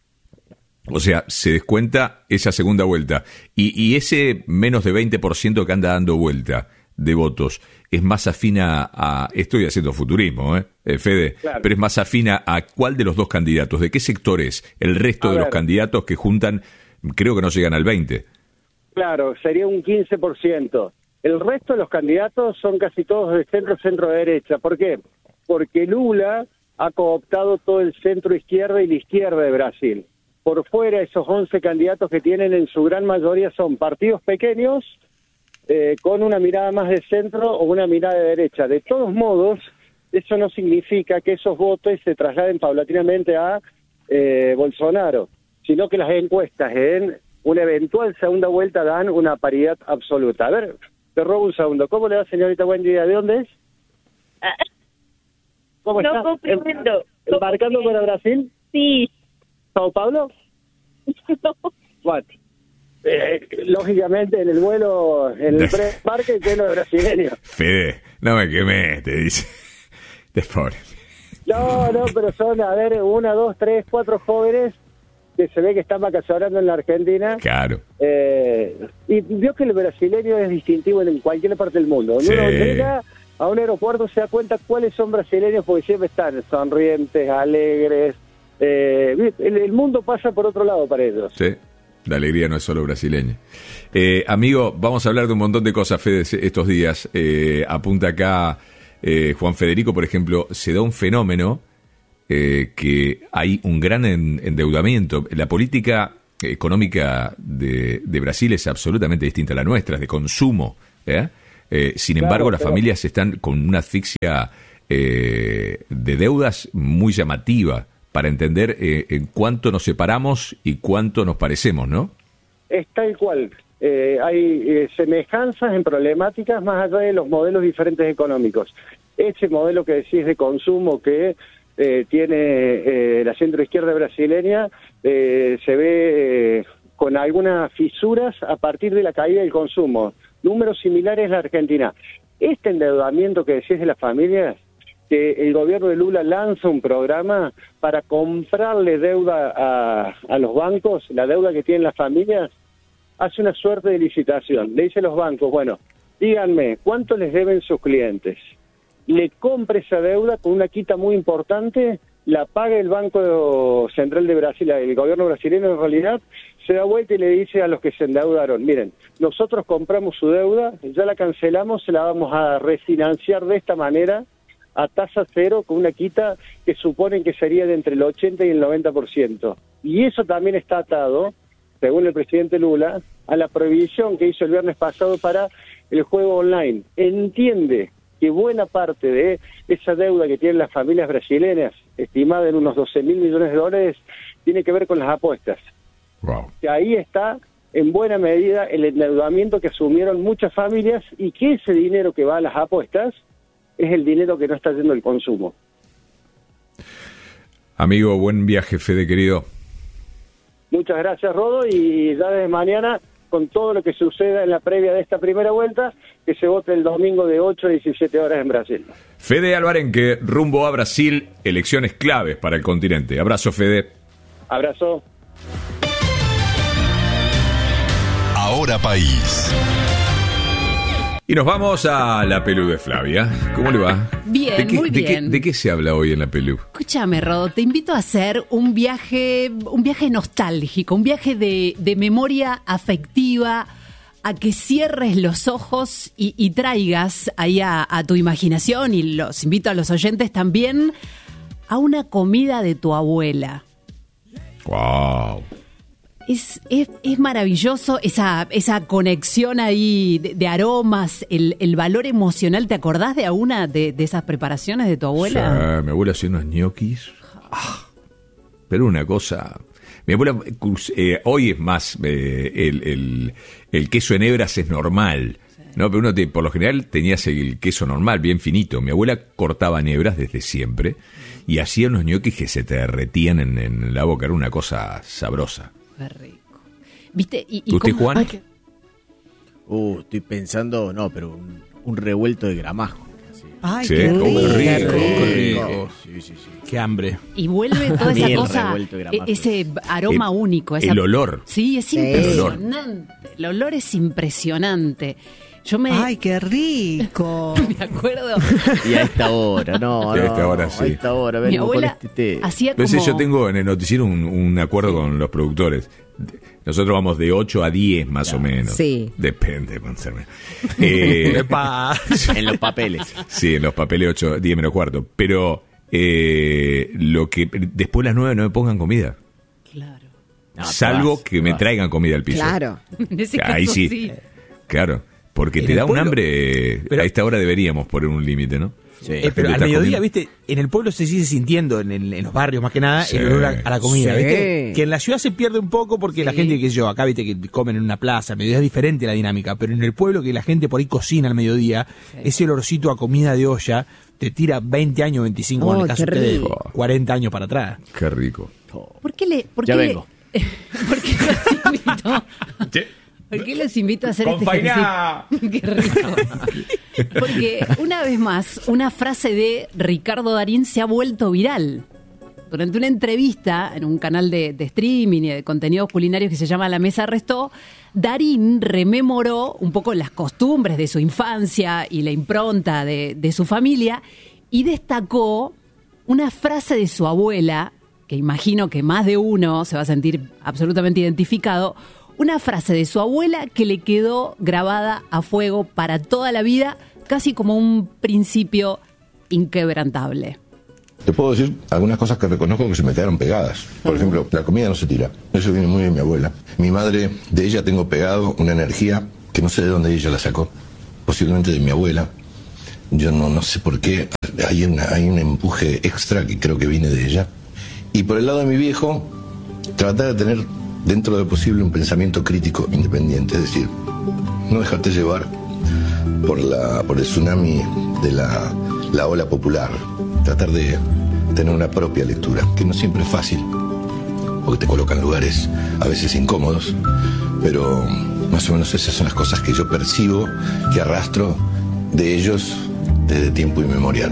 O sea, se descuenta esa segunda vuelta. Y, y ese menos de veinte por ciento que anda dando vuelta de votos, ¿es más afina a... Estoy haciendo futurismo, ¿eh, eh Fede? Claro. Pero es más afina a ¿cuál de los dos candidatos? ¿De qué sector es el resto a de ver. los candidatos que juntan, creo que no llegan al veinte? Claro, sería un quince por ciento. El resto de los candidatos son casi todos de centro, centro-derecha. ¿Por qué? Porque Lula ha cooptado todo el centro-izquierda y la izquierda de Brasil. Por fuera, esos once candidatos que tienen en su gran mayoría son partidos pequeños, eh, con una mirada más de centro o una mirada de derecha. De todos modos, eso no significa que esos votos se trasladen paulatinamente a eh, Bolsonaro, sino que las encuestas en una eventual segunda vuelta dan una paridad absoluta. A ver, te robo un segundo. ¿Cómo le va, señorita? Buen día. ¿De dónde es? ¿Cómo no está? comprendo. ¿Embarcando para Brasil? Sí. ¿Sao Paulo? No. Bueno, eh, lógicamente en el vuelo, en el pre-parque lleno de brasileños. Fede, no me quemé, te dice. Te pobre. No, no, pero son, a ver, una, dos, tres, cuatro jóvenes que se ve que están vacacionando en la Argentina. Claro. Eh, y vio que el brasileño es distintivo en cualquier parte del mundo. Cuando Sí. uno llega a un aeropuerto se da cuenta cuáles son brasileños, porque siempre están sonrientes, alegres. Eh, el, el mundo pasa por otro lado para ellos. Sí, la alegría no es solo brasileña. Eh, amigo, vamos a hablar de un montón de cosas, Fede, estos días. Eh, apunta acá eh, Juan Federico, por ejemplo, se da un fenómeno eh, que hay un gran en, endeudamiento. La política económica de, de Brasil es absolutamente distinta a la nuestra, es de consumo. ¿eh? Eh, sin Claro, embargo, las pero- familias están con una asfixia eh, de deudas muy llamativa para entender eh, en cuánto nos separamos y cuánto nos parecemos, ¿no? Es tal cual. Eh, hay eh, semejanzas en problemáticas más allá de los modelos diferentes económicos. Ese modelo que decís de consumo que eh, tiene eh, la centroizquierda brasileña eh, se ve eh, con algunas fisuras a partir de la caída del consumo. Números similares en la Argentina. Este endeudamiento que decís de las familias, que el gobierno de Lula lanza un programa para comprarle deuda a, a los bancos, la deuda que tienen las familias, hace una suerte de licitación. Le dice a los bancos, bueno, díganme, ¿cuánto les deben sus clientes? Le compra esa deuda con una quita muy importante, la paga el Banco Central de Brasil, el gobierno brasileño en realidad, se da vuelta y le dice a los que se endeudaron, miren, nosotros compramos su deuda, ya la cancelamos, se la vamos a refinanciar de esta manera, a tasa cero, con una quita que suponen que sería de entre el ochenta y el noventa por ciento. Y eso también está atado, según el presidente Lula, a la prohibición que hizo el viernes pasado para el juego online. Entiende que buena parte de esa deuda que tienen las familias brasileñas, estimada en unos doce mil millones de dólares, tiene que ver con las apuestas. Wow. Que ahí está, en buena medida, el endeudamiento que asumieron muchas familias y que ese dinero que va a las apuestas es el dinero que no está yendo al consumo. Amigo, buen viaje, Fede, querido. Muchas gracias, Rodo, y ya desde mañana, con todo lo que suceda en la previa de esta primera vuelta, que se vote el domingo de ocho a diecisiete horas en Brasil. Fede Alvarenque, rumbo a Brasil, elecciones claves para el continente. Abrazo, Fede. Abrazo. Ahora País. Y nos vamos a la Pelú de Flavia. ¿Cómo le va? Bien, ¿De qué, muy de qué- bien. ¿De qué se habla hoy en la Pelú? Escúchame, Rodo, te invito a hacer un viaje, un viaje nostálgico, un viaje de, de memoria afectiva, a que cierres los ojos y, y traigas ahí a, a tu imaginación, y los invito a los oyentes también, a una comida de tu abuela. Wow. Es, es, es maravilloso esa, esa conexión ahí de, de aromas, el, el valor emocional. ¿Te acordás de alguna de, de esas preparaciones de tu abuela? Sí, mi abuela hacía unos ñoquis. Ah, pero una cosa... Mi abuela, eh, hoy es más, eh, el, el, el queso en hebras es normal, ¿no? Pero uno, te- por lo general, tenías el queso normal, bien finito. Mi abuela cortaba en hebras desde siempre y hacía unos ñoquis que se te derretían en, en la boca. Era una cosa sabrosa. Qué rico. ¿Viste? Y, y ¿Usted, cómo- Juan? Ay, qué- Uh, estoy pensando, no, pero un, un revuelto de gramajo. así. Ay, Sí, qué oh, rico. qué rico, Qué rico. Sí, sí, sí. Qué hambre. Y vuelve toda A mí esa el cosa, revuelto de e- gramajo. ese aroma El- único. Esa, el olor. Sí, es Sí. impresionante. El olor es impresionante. Yo me, Ay, qué rico. me acuerdo, Y a esta hora, no, Y a no, esta hora, sí. A esta hora, mi vengo con abuela este té. hacía A como... veces yo tengo en el noticiero un, un acuerdo con los productores. Nosotros vamos de ocho a diez más o menos. Sí. Depende, conserve. Eh, Epa. En los papeles. sí, en los papeles ocho, diez menos cuarto. Pero eh, lo que después de las nueve no me pongan comida. Claro. No, te Salvo vas, que te me vas. traigan comida al piso. Claro. En ese Ahí caso, sí. sí. Claro. Porque En te el da un pueblo- hambre. eh, Pero- a esta hora deberíamos poner un límite, ¿no? Sí. Eh, pero gente al está mediodía, comiendo. viste, en el pueblo se sigue sintiendo, en, el- en los barrios más que nada, Sí. el olor a, a la comida, Sí. ¿viste? Que en la ciudad se pierde un poco porque la Sí. gente, que yo, acá viste que comen en una plaza, al mediodía es diferente la dinámica, pero en el pueblo que la gente por ahí cocina al mediodía, ese olorcito a comida de olla te tira veinte años, veinticinco, Oh, en el caso qué de ustedes, rico. cuarenta años para atrás. Qué rico. ¿Por qué le, por Ya qué le- vengo. ¿Por qué los invito? ¿Por qué los invito a hacer Con este fainá. ejercicio? Qué rico. Porque una vez más, una frase de Ricardo Darín se ha vuelto viral. durante una entrevista en un canal de, de streaming y de contenidos culinarios que se llama La Mesa Restó, Darín rememoró un poco las costumbres de su infancia y la impronta de, de su familia y destacó una frase de su abuela, que imagino que más de uno se va a sentir absolutamente identificado, una frase de su abuela que le quedó grabada a fuego para toda la vida, casi como un principio inquebrantable. Te puedo decir algunas cosas que reconozco que se me quedaron pegadas. Por ejemplo, la comida no se tira. Eso viene muy de mi abuela. Mi madre, de ella tengo pegado una energía que no sé de dónde ella la sacó. Posiblemente de mi abuela. Yo no, no sé por qué. Hay, una, hay un empuje extra que creo que viene de ella. Y por el lado de mi viejo, tratar de tener dentro de lo posible un pensamiento crítico independiente. Es decir, no dejarte llevar por, la, por el tsunami de la, la ola popular. Tratar de tener una propia lectura, que no siempre es fácil, porque te colocan lugares a veces incómodos, pero más o menos esas son las cosas que yo percibo, que arrastro de ellos desde tiempo inmemorial.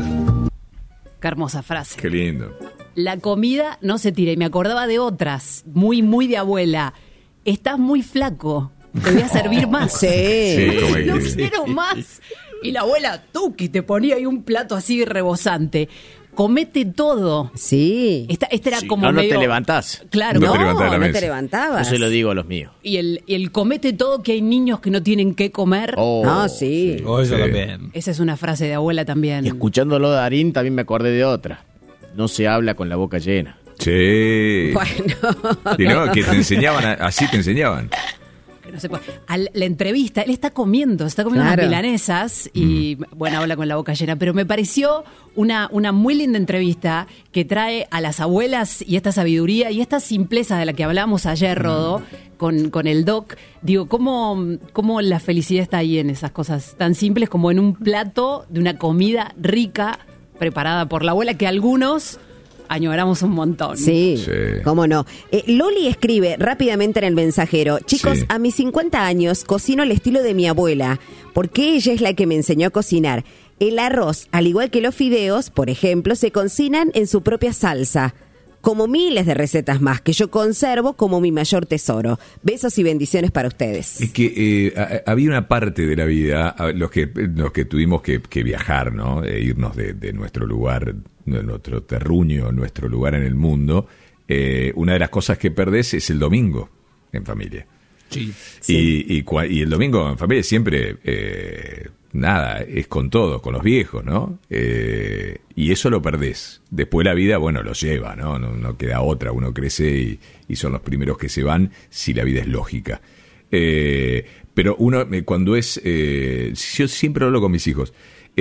Qué hermosa frase. Qué lindo. La comida no se tira, y me acordaba de otras, muy, muy de abuela. Estás muy flaco, te voy a servir más. Sí, sí como no que- quiero más. Y la abuela Tuki te ponía ahí un plato así rebosante. Comete todo. Sí. Esta, este era Sí, como no, no medio... te levantás. Claro, No no, te levantás de la no mesa. te levantabas. Yo se lo digo a los míos. Y el, y el comete todo, que hay niños que no tienen qué comer. Oh, No, sí. Oh, eso Sí. también. Esa es una frase de abuela también. Y escuchándolo de Darín también me acordé de otra. No se habla con la boca llena. Sí. Bueno. Y no, que te enseñaban, a- así te enseñaban. Que no se puede. Al- la entrevista, él está comiendo, está comiendo Claro. unas milanesas y, bueno, habla con la boca llena, pero me pareció una, una muy linda entrevista que trae a las abuelas y esta sabiduría y esta simpleza de la que hablábamos ayer, Rodó, con, con el doc. Digo, ¿cómo, cómo la felicidad está ahí en esas cosas tan simples como en un plato de una comida rica preparada por la abuela que algunos añoramos un montón? Sí, Sí. cómo no. Eh, Loli escribe rápidamente en el mensajero: chicos, Sí. a mis cincuenta años cocino al estilo de mi abuela, porque ella es la que me enseñó a cocinar. El arroz, al igual que los fideos, por ejemplo, se cocinan en su propia salsa, como miles de recetas más que yo conservo como mi mayor tesoro. Besos y bendiciones para ustedes. Es que eh, a- había una parte de la vida, a- los que los que tuvimos que, que viajar, ¿no? E irnos de, de nuestro lugar, de nuestro terruño, nuestro lugar en el mundo. Eh, una de las cosas que perdés es el domingo en familia. Sí. Y, y, cua- y el domingo en familia siempre, eh, nada, es con todos, con los viejos, ¿no? Eh, y eso lo perdés. Después la vida, bueno, lo lleva, ¿no? No, no queda otra, uno crece y, y son los primeros que se van si la vida es lógica. Eh, pero uno, eh, cuando es, eh, yo siempre hablo con mis hijos,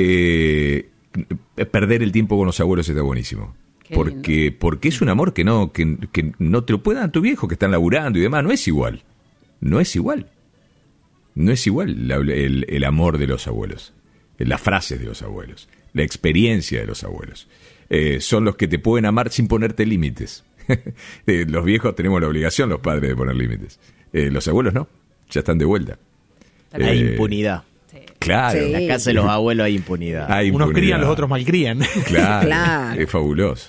eh, perder el tiempo con los abuelos está buenísimo. Qué Porque, porque es un amor que no, que, que no te lo puede dar tu viejo, que están laburando y demás, no es igual. No es igual. No es igual la- el, el amor de los abuelos, las frases de los abuelos, la experiencia de los abuelos. Eh, son los que te pueden amar sin ponerte límites. Eh, los viejos tenemos la obligación, los padres, de poner límites. Eh, los abuelos no, ya están de vuelta. Hay Eh, impunidad. Claro. En la casa de los abuelos hay impunidad. Hay Unos impunidad. crían, los otros malcrían. Claro, Claro. es fabuloso.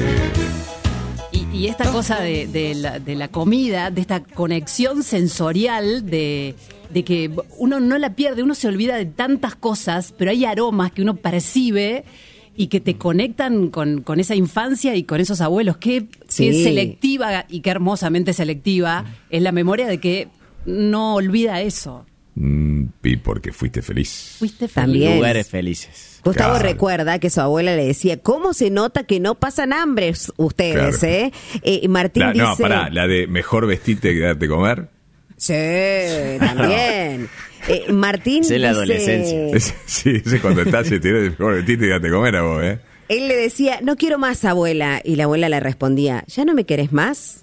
Eh, Y, y esta cosa de, de la, de la comida, de esta conexión sensorial, de, de que uno no la pierde, uno se olvida de tantas cosas, pero hay aromas que uno percibe y que te conectan con, con esa infancia y con esos abuelos. Qué, Sí. qué selectiva y qué hermosamente selectiva es la memoria de que no olvida eso. mm, y porque fuiste feliz. Fuiste feliz. También. Lugares felices. Gustavo Claro. recuerda que su abuela le decía: ¿cómo se nota que no pasan hambre ustedes, Claro. eh? Eh, Martín La- dice... no, pará, la de mejor vestirte que darte comer. Sí, también. Eh, Martín Esa es la dice- adolescencia. Es- sí, ese es cuando estás y tienes mejor vestirte que darte comer a vos, ¿eh? Él le decía: no quiero más, abuela. Y la abuela le respondía: ¿ya no me querés más?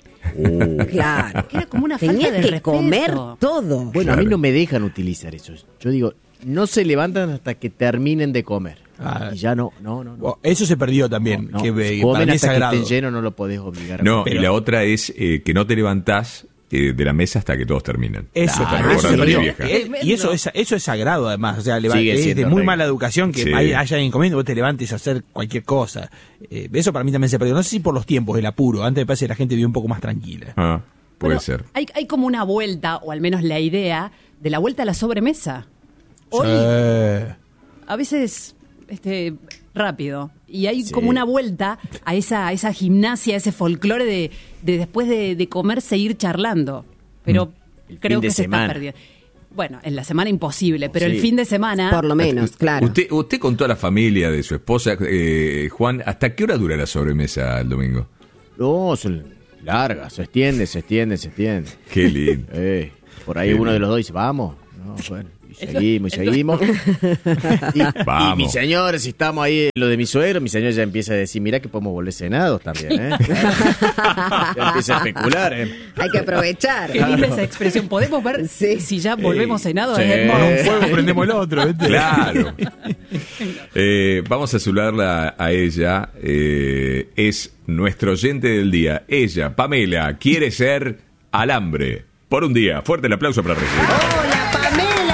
Claro. Era como una Tenía falta de que respeto. comer todo. Bueno, a Claro. mí no me dejan utilizar eso. Yo digo, no se levantan hasta que terminen de comer. Ah. Y ya no, no, no. no. Oh, eso se perdió también. No, que, si eh, comen para mí es hasta que sagrado. estén llenos, no lo podés obligar a No, comer. y la otra es eh, que no te levantás eh, de la mesa hasta que todos terminan. Eso, Claro, claro, eso recordando a mi es- vieja. eh, y eso es, eso es sagrado además, o sea, leva- Sigue es de siendo muy regla. mala educación que Sí. hay- haya alguien comiendo y vos te levantes a hacer cualquier cosa. Eh, eso para mí también se perdió. No sé si por los tiempos, el apuro, antes me parece que la gente vive un poco más tranquila. Ah, puede Pero ser. Hay, hay como una vuelta, o al menos la idea, de la vuelta a la sobremesa. Hoy, Eh, a veces, este, rápido. Y hay Sí. como una vuelta a esa, a esa gimnasia, a ese folclore de, de después de, de comer seguir charlando. Pero El creo fin de que se semana. está perdiendo. Bueno, en la semana imposible, pero Sí. el fin de semana... Por lo menos, claro. Usted, usted con toda la familia de su esposa, eh, Juan, ¿hasta qué hora dura la sobremesa el domingo? No, son largas, se extiende, se extiende, se extiende. Qué lindo. Eh, por ahí Qué uno bien. de los dos dice, vamos. No, bueno, y seguimos, y seguimos. Y, Vamos. y mi señor, si estamos ahí, lo de mi suegro, mi señor ya empieza a decir, mira que podemos volver cenados también, ¿eh? Ya empieza a especular, ¿eh? Hay que aprovechar. Qué linda esa expresión. ¿Podemos ver si ya volvemos cenados? Sí. Es hermoso. un fuego prendemos el otro, ¿viste? Claro. Eh, vamos a saludarla a ella. Eh, es nuestro oyente del día. Ella, Pamela, quiere ser alambre por un día. Fuerte el aplauso para recibir. ¡Hola, Pamela!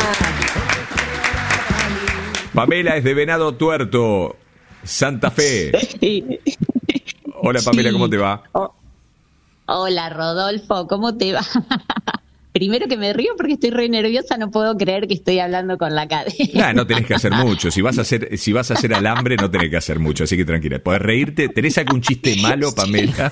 Pamela es de Venado Tuerto, Santa Fe. Hola Pamela, ¿cómo te va? Oh, hola Rodolfo, ¿cómo te va? Primero que me río porque estoy re nerviosa, no puedo creer que estoy hablando con la cadena. Ah, no tenés que hacer mucho. Si vas a hacer, si vas a hacer alambre, no tenés que hacer mucho. Así que tranquila. ¿Podés reírte? ¿Tenés algún chiste malo, Pamela?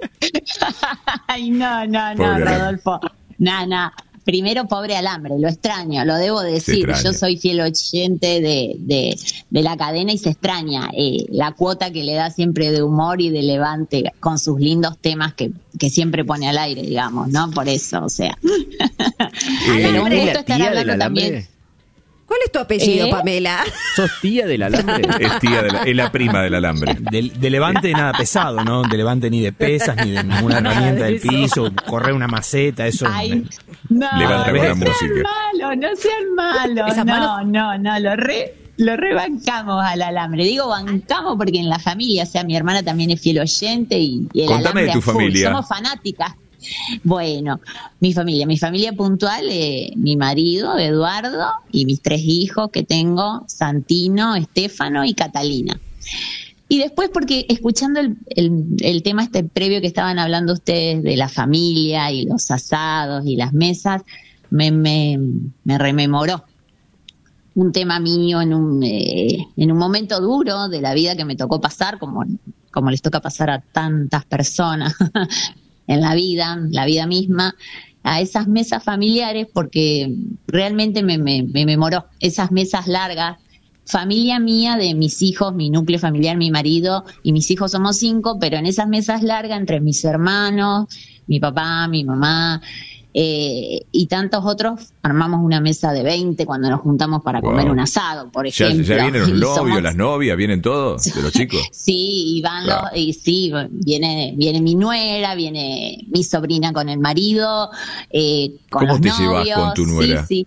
Ay, no, no, no, Pobre alambre. Rodolfo. No, no. Primero, pobre alambre, lo extraño, lo debo decir. extraña. Yo soy fiel oyente de, de, de la cadena y se extraña eh, la cuota que le da siempre de humor y de levante con sus lindos temas que, que siempre pone al aire, digamos, ¿no? Por eso, o sea. Pero un ¿Es gusto la estar tía del hablando alambre? también. ¿Cuál es tu apellido, ¿Eh? Pamela? ¿Sos tía del alambre? Es tía de la, es la prima del alambre. De, de levante nada pesado, ¿no? De levante ni de pesas, ni de ninguna herramienta del eso. piso, correr una maceta, eso. Ay, no, Levanta no con la sean música. malos, no sean malos. Esas No, manos- no, no, lo re, lo rebancamos al alambre. Digo bancamos porque en la familia, o sea, mi hermana también es fiel oyente y, y el Contame alambre de tu a full. familia. Somos fanáticas. Bueno, mi familia, mi familia puntual, eh, mi marido, Eduardo, y mis tres hijos que tengo, Santino, Estefano y Catalina. Y después, porque escuchando el, el, el tema este previo que estaban hablando ustedes de la familia y los asados y las mesas, me, me, me rememoró un tema mío en un, eh, en un momento duro de la vida que me tocó pasar, como, como les toca pasar a tantas personas en la vida, la vida misma, a esas mesas familiares, porque realmente me, me, me memoró esas mesas largas. Familia mía, de mis hijos, mi núcleo familiar, mi marido y mis hijos somos cinco, pero en esas mesas largas entre mis hermanos, mi papá, mi mamá eh, y tantos otros, armamos una mesa de veinte cuando nos juntamos para Wow. comer un asado, por ¿Ya, ejemplo. ya vienen los Y novios, somos- las novias, vienen todos de los chicos? Sí, y van Claro. los, y sí, viene, viene mi nuera, viene mi sobrina con el marido, eh, con ¿Cómo los te llevas novios. con tu nuera? Sí, sí.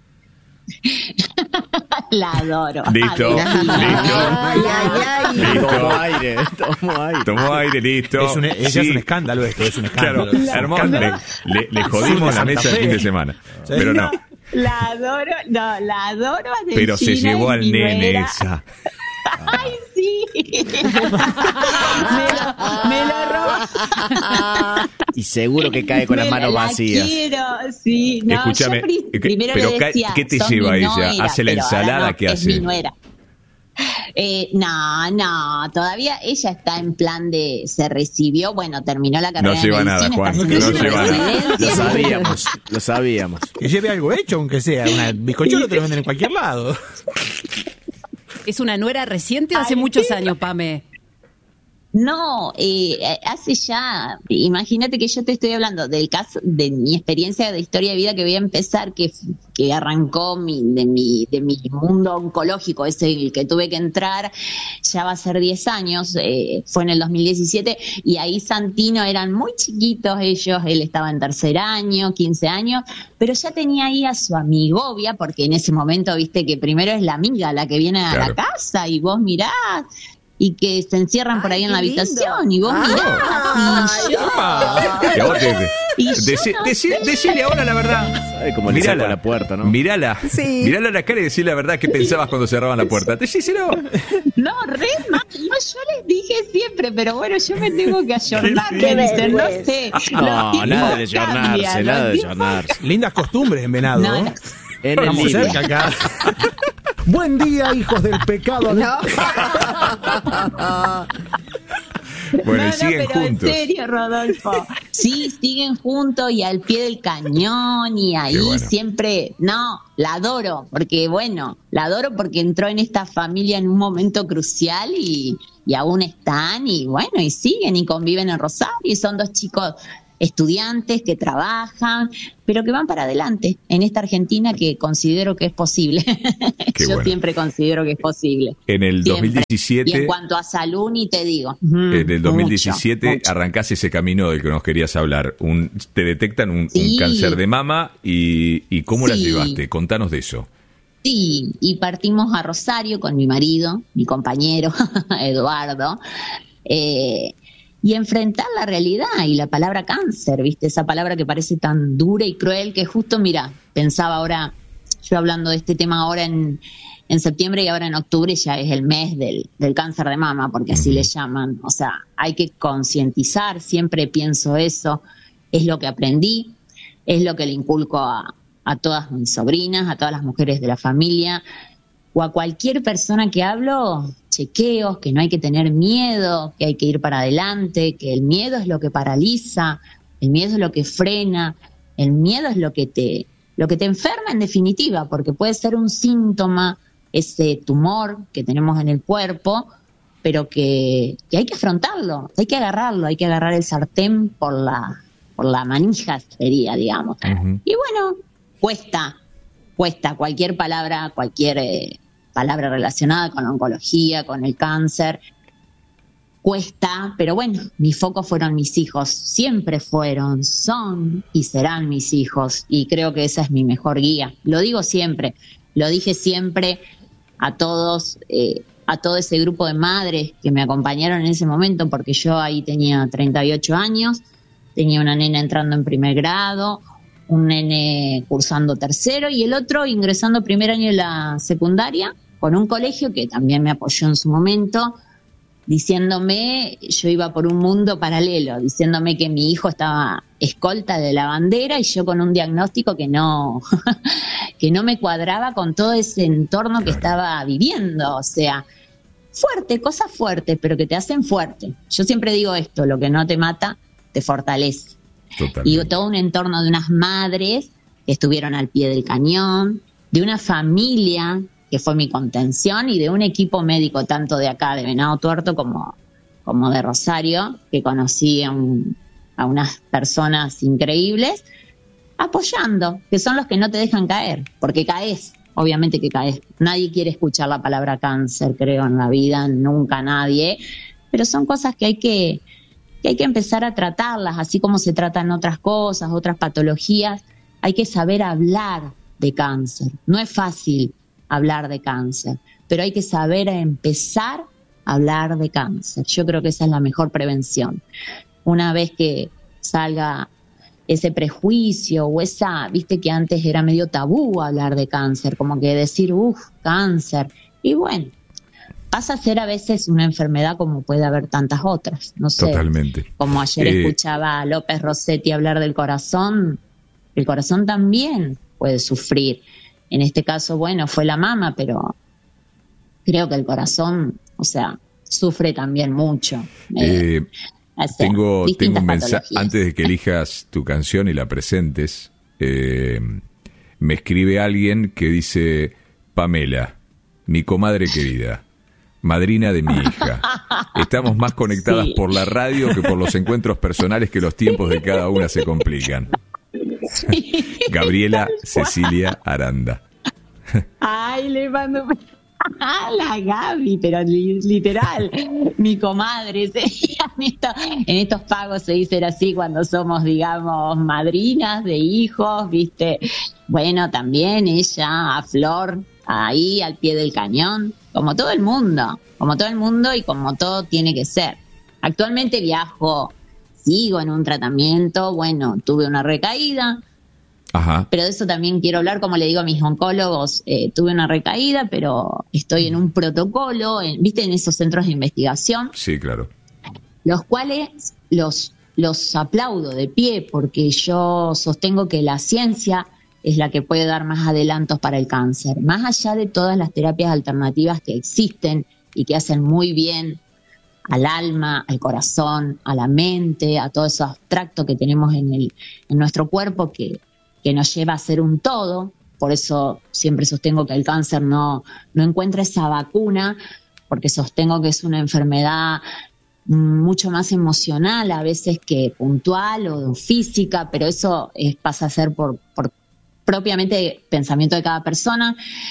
La adoro. Listo, Adoro. listo. Ay, ay, ay. Listo. Tomo aire, tomo aire. Tomó aire, listo. Es un, ella Sí. es un escándalo esto, es un Claro, escándalo. hermoso. Le, le- le jodimos la mesa el fin de semana. Pero no, La adoro, no, la adoro a pero se Delfina, llevó es al mi nene nuera. esa. Ay, sí. me, lo, me lo robó. Y seguro que cae con las Me manos la vacías. quiero, sí. No, Escúchame, yo pri- ¿qué- primero pero le qué- decía, qué te sos lleva mi ella? nuera, ¿Hace la pero ahora ensalada? no, ¿Qué es hace? mi nuera. Eh, no, no, todavía ella está en plan de, se recibió, bueno, terminó la carrera No lleva de nada, medicina, Juan, está no haciendo su lleva nada. Lo residencia. sabíamos, lo sabíamos. Que lleve algo hecho, aunque sea. Una bizcochuelo te lo venden en cualquier lado. ¿Es una nuera reciente o hace muchos años, Pame? No, eh, hace ya, imagínate que yo te estoy hablando del caso, de mi experiencia de historia de vida que voy a empezar, que, que arrancó mi, de, mi, de mi mundo oncológico, es el que tuve que entrar, ya va a ser diez años, eh, fue en el dos mil diecisiete, y ahí Santino eran muy chiquitos ellos, él estaba en tercer año, quince años, pero ya tenía ahí a su amigovia, porque en ese momento, viste que primero es la amiga la que viene a Claro. la casa y vos mirás. y que se encierran por ahí en la habitación y vos mirás y yo, Y a vos te- y yo Deci- no deci- sé. decile ahora la verdad. Ay, como le saco la puerta, ¿no? Mirala. Sí. Mirala a la cara y decirle la verdad que pensabas cuando cerraban la puerta. Decíselo. No, re mal, no, yo les dije siempre, pero bueno, yo me tengo que ayornar, Qué me dicen, no vergüenza. sé. No, los tiempos nada de ayornarse, cambian, nada los de tiempos- ayornarse. Lindas costumbres en Venado. No, ¿eh? no. En el Estamos límite. cerca acá. Buen día, hijos del pecado. Bueno, no, y siguen no, pero juntos. en serio, Rodolfo. Sí, siguen juntos y al pie del cañón y ahí Qué bueno. siempre, no, la adoro, porque bueno, la adoro porque entró en esta familia en un momento crucial y, y aún están y bueno, y siguen y conviven en Rosario y son dos chicos estudiantes que trabajan, pero que van para adelante en esta Argentina que considero que es posible. Qué Yo bueno. siempre considero que es posible. En el dos mil Siempre. diecisiete, Y en cuanto a salud, ni te digo. en el dos mil Mucho, diecisiete mucho. arrancás ese camino del que nos querías hablar. Un, te detectan un, un Sí. cáncer de mama y, y ¿cómo la Sí. llevaste? Contanos de eso. Sí, y partimos a Rosario con mi marido, mi compañero, Eduardo, eh, y enfrentar la realidad y la palabra cáncer, ¿viste? Esa palabra que parece tan dura y cruel que justo, mira, pensaba ahora, yo hablando de este tema ahora en, en septiembre y ahora en octubre ya es el mes del, del cáncer de mama, porque así le llaman. O sea, hay que concientizar, siempre pienso eso, es lo que aprendí, es lo que le inculco a, a todas mis sobrinas, a todas las mujeres de la familia, o a cualquier persona que hablo, chequeos, que no hay que tener miedo, que hay que ir para adelante, que el miedo es lo que paraliza, el miedo es lo que frena, el miedo es lo que te, lo que te enferma en definitiva, porque puede ser un síntoma, ese tumor que tenemos en el cuerpo, pero que, que hay que afrontarlo, hay que agarrarlo, hay que agarrar el sartén por la, por la manija sería, digamos. Y bueno, cuesta, cuesta cualquier palabra, cualquier eh, palabra relacionada con la oncología, con el cáncer, cuesta, pero bueno, mi foco fueron mis hijos, siempre fueron, son y serán mis hijos, y creo que esa es mi mejor guía. Lo digo siempre, lo dije siempre a todos, eh, a todo ese grupo de madres que me acompañaron en ese momento, porque yo ahí tenía treinta y ocho años, tenía una nena entrando en primer grado, un nene cursando tercero y el otro ingresando primer año de la secundaria con un colegio que también me apoyó en su momento, diciéndome, yo iba por un mundo paralelo, diciéndome que mi hijo estaba escolta de la bandera y yo con un diagnóstico que no, que no me cuadraba con todo ese entorno que estaba viviendo, o sea, fuerte, cosas fuertes, pero que te hacen fuerte. Yo siempre digo esto, lo que no te mata, te fortalece. Y todo un entorno de unas madres que estuvieron al pie del cañón, de una familia que fue mi contención y de un equipo médico tanto de acá, de Venado Tuerto, como, como de Rosario, que conocí a, un, a unas personas increíbles, apoyando, que son los que no te dejan caer, porque caes, obviamente que caes. Nadie quiere escuchar la palabra cáncer, creo, en la vida, nunca nadie, pero son cosas que hay que... que hay que empezar a tratarlas, así como se tratan otras cosas, otras patologías, hay que saber hablar de cáncer. No es fácil hablar de cáncer, pero hay que saber empezar a hablar de cáncer. Yo creo que esa es la mejor prevención. Una vez que salga ese prejuicio o esa, viste que antes era medio tabú hablar de cáncer, como que decir, uff, cáncer, y bueno, pasa a ser a veces una enfermedad como puede haber tantas otras, no sé. Totalmente. Como ayer Eh, escuchaba a López Rossetti hablar del corazón, el corazón también puede sufrir. En este caso, bueno, fue la mama, pero creo que el corazón, o sea, sufre también mucho. Eh, O sea, tengo, tengo distintas un mensaje, patologías. antes de que elijas tu canción y la presentes, eh, me escribe alguien que dice, Pamela, mi comadre querida, madrina de mi hija. Estamos más conectadas Sí. por la radio que por los encuentros personales que los tiempos de cada una se complican. Gabriela Cecilia Aranda. Ay, le mando a la Gaby, pero li- literal, mi comadre. sería En, esto- en estos pagos se dice así cuando somos, digamos, madrinas de hijos, ¿viste? Bueno, también ella, a Flor, ahí al pie del cañón, como todo el mundo, como todo el mundo y como todo tiene que ser. Actualmente viajo, sigo en un tratamiento, bueno, tuve una recaída, Ajá. pero de eso también quiero hablar, como le digo a mis oncólogos, eh, tuve una recaída, pero estoy en un protocolo, en, ¿viste? En esos centros de investigación, Sí, claro. los cuales los, los aplaudo de pie, porque yo sostengo que la ciencia es la que puede dar más adelantos para el cáncer, más allá de todas las terapias alternativas que existen y que hacen muy bien al alma, al corazón, a la mente, a todo eso abstracto que tenemos en el en nuestro cuerpo que, que nos lleva a ser un todo. Por eso siempre sostengo que el cáncer no, no encuentra esa vacuna, porque sostengo que es una enfermedad mucho más emocional a veces que puntual o física, pero eso es, pasa a ser por, por propiamente pensamiento de cada persona.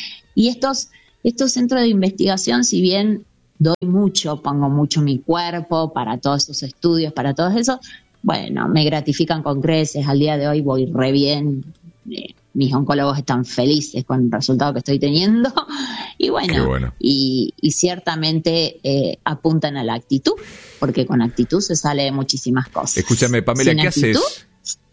Y estos, estos centros de investigación, si bien doy mucho, pongo mucho mi cuerpo para todos esos estudios, para todo eso, bueno, me gratifican con creces. Al día de hoy voy re bien, eh, mis oncólogos están felices con el resultado que estoy teniendo y bueno, bueno. Y, y ciertamente eh, apuntan a la actitud, porque con actitud se sale de muchísimas cosas. Escúchame, Pamela, Sin ¿qué actitud, haces?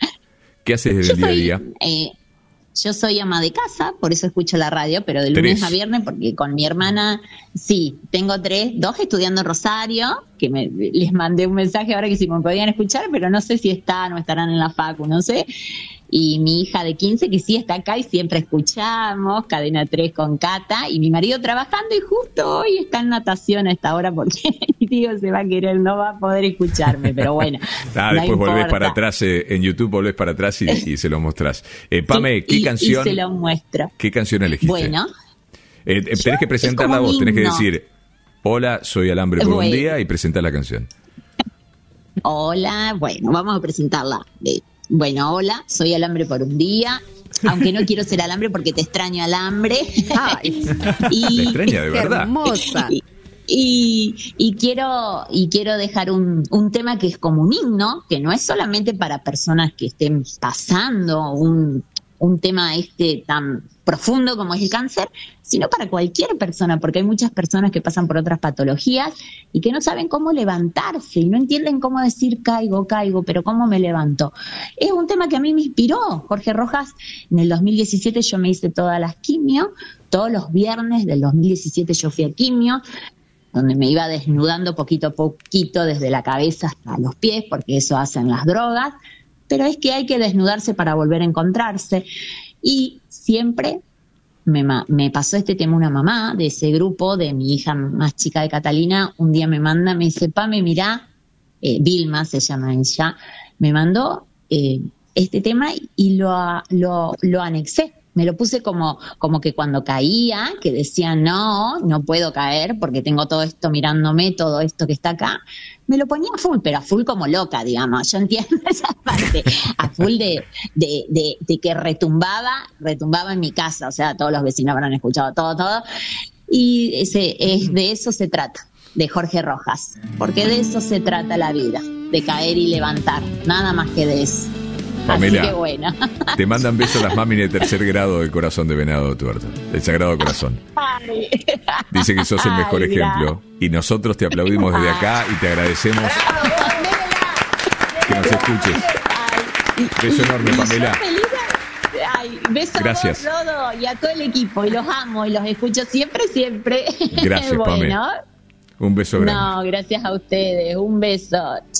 ¿Qué haces desde el día a día? Eh, yo soy ama de casa, por eso escucho la radio, pero de Tres. lunes a viernes, porque con mi hermana, sí, tengo tres, dos estudiando en Rosario, que me, les mandé un mensaje ahora que si me podían escuchar, pero no sé si están o estarán en la facu, no sé. Y mi hija de quince, que sí está acá y siempre escuchamos, Cadena tres con Cata, y mi marido trabajando y justo hoy está en natación a esta hora porque digo, se va a querer, no va a poder escucharme, pero bueno. Ah, no después volvés importa. para atrás, eh, en YouTube volvés para atrás y, y se lo mostrás. Eh, Pame, ¿qué Y- canción? Y se lo muestro. ¿Qué canción elegiste? Bueno, Eh, eh, tenés que presentarla como vos, un tenés que himno. decir, hola, soy Alambre por Bueno. un día y presentar la canción. hola, bueno, vamos a presentarla. Eh, Bueno, hola, soy Alambre por un día, aunque no quiero ser Alambre porque te extraño, Alambre. y, Me extraña, de verdad. Hermosa. Y, y, y quiero y quiero dejar un, un tema que es como un himno, que no es solamente para personas que estén pasando un, un tema este tan profundo como es el cáncer, sino para cualquier persona, porque hay muchas personas que pasan por otras patologías y que no saben cómo levantarse y no entienden cómo decir caigo, caigo, pero cómo me levanto. Es un tema que a mí me inspiró Jorge Rojas. En el dos mil diecisiete yo me hice todas las quimio, todos los viernes del dos mil diecisiete yo fui a quimio, donde me iba desnudando poquito a poquito desde la cabeza hasta los pies, porque eso hacen las drogas, pero es que hay que desnudarse para volver a encontrarse. Y siempre me, ma- me pasó este tema una mamá de ese grupo, de mi hija más chica de Catalina, un día me manda, me dice, Pame, mirá, eh, Vilma se llama ella, me mandó eh, este tema y lo, a- lo, lo anexé. Me lo puse como, como que cuando caía, que decía, no, no puedo caer porque tengo todo esto mirándome, todo esto que está acá. Me lo ponía a full, pero a full como loca, digamos. Yo entiendo esa parte. A full de, de, de, de que retumbaba, retumbaba en mi casa. O sea, todos los vecinos habrán escuchado todo, todo. Y ese, es, de eso se trata, de Jorge Rojas. Porque de eso se trata la vida, de caer y levantar. Nada más que de eso. Pamela, Así que bueno. te mandan besos las mami de tercer grado del corazón de Venado Tuerto, del Sagrado Corazón. Ay. Dice que sos el mejor Ay, ejemplo. Y nosotros te aplaudimos desde acá y te agradecemos que nos escuches. Beso enorme, Pamela. Feliz de- Ay, beso Gracias. a vos, Rodo, y a todo el equipo. Y los amo y los escucho siempre, siempre. Gracias, Pame. Bueno, Un beso grande. no, gracias a ustedes. Un beso. Chao.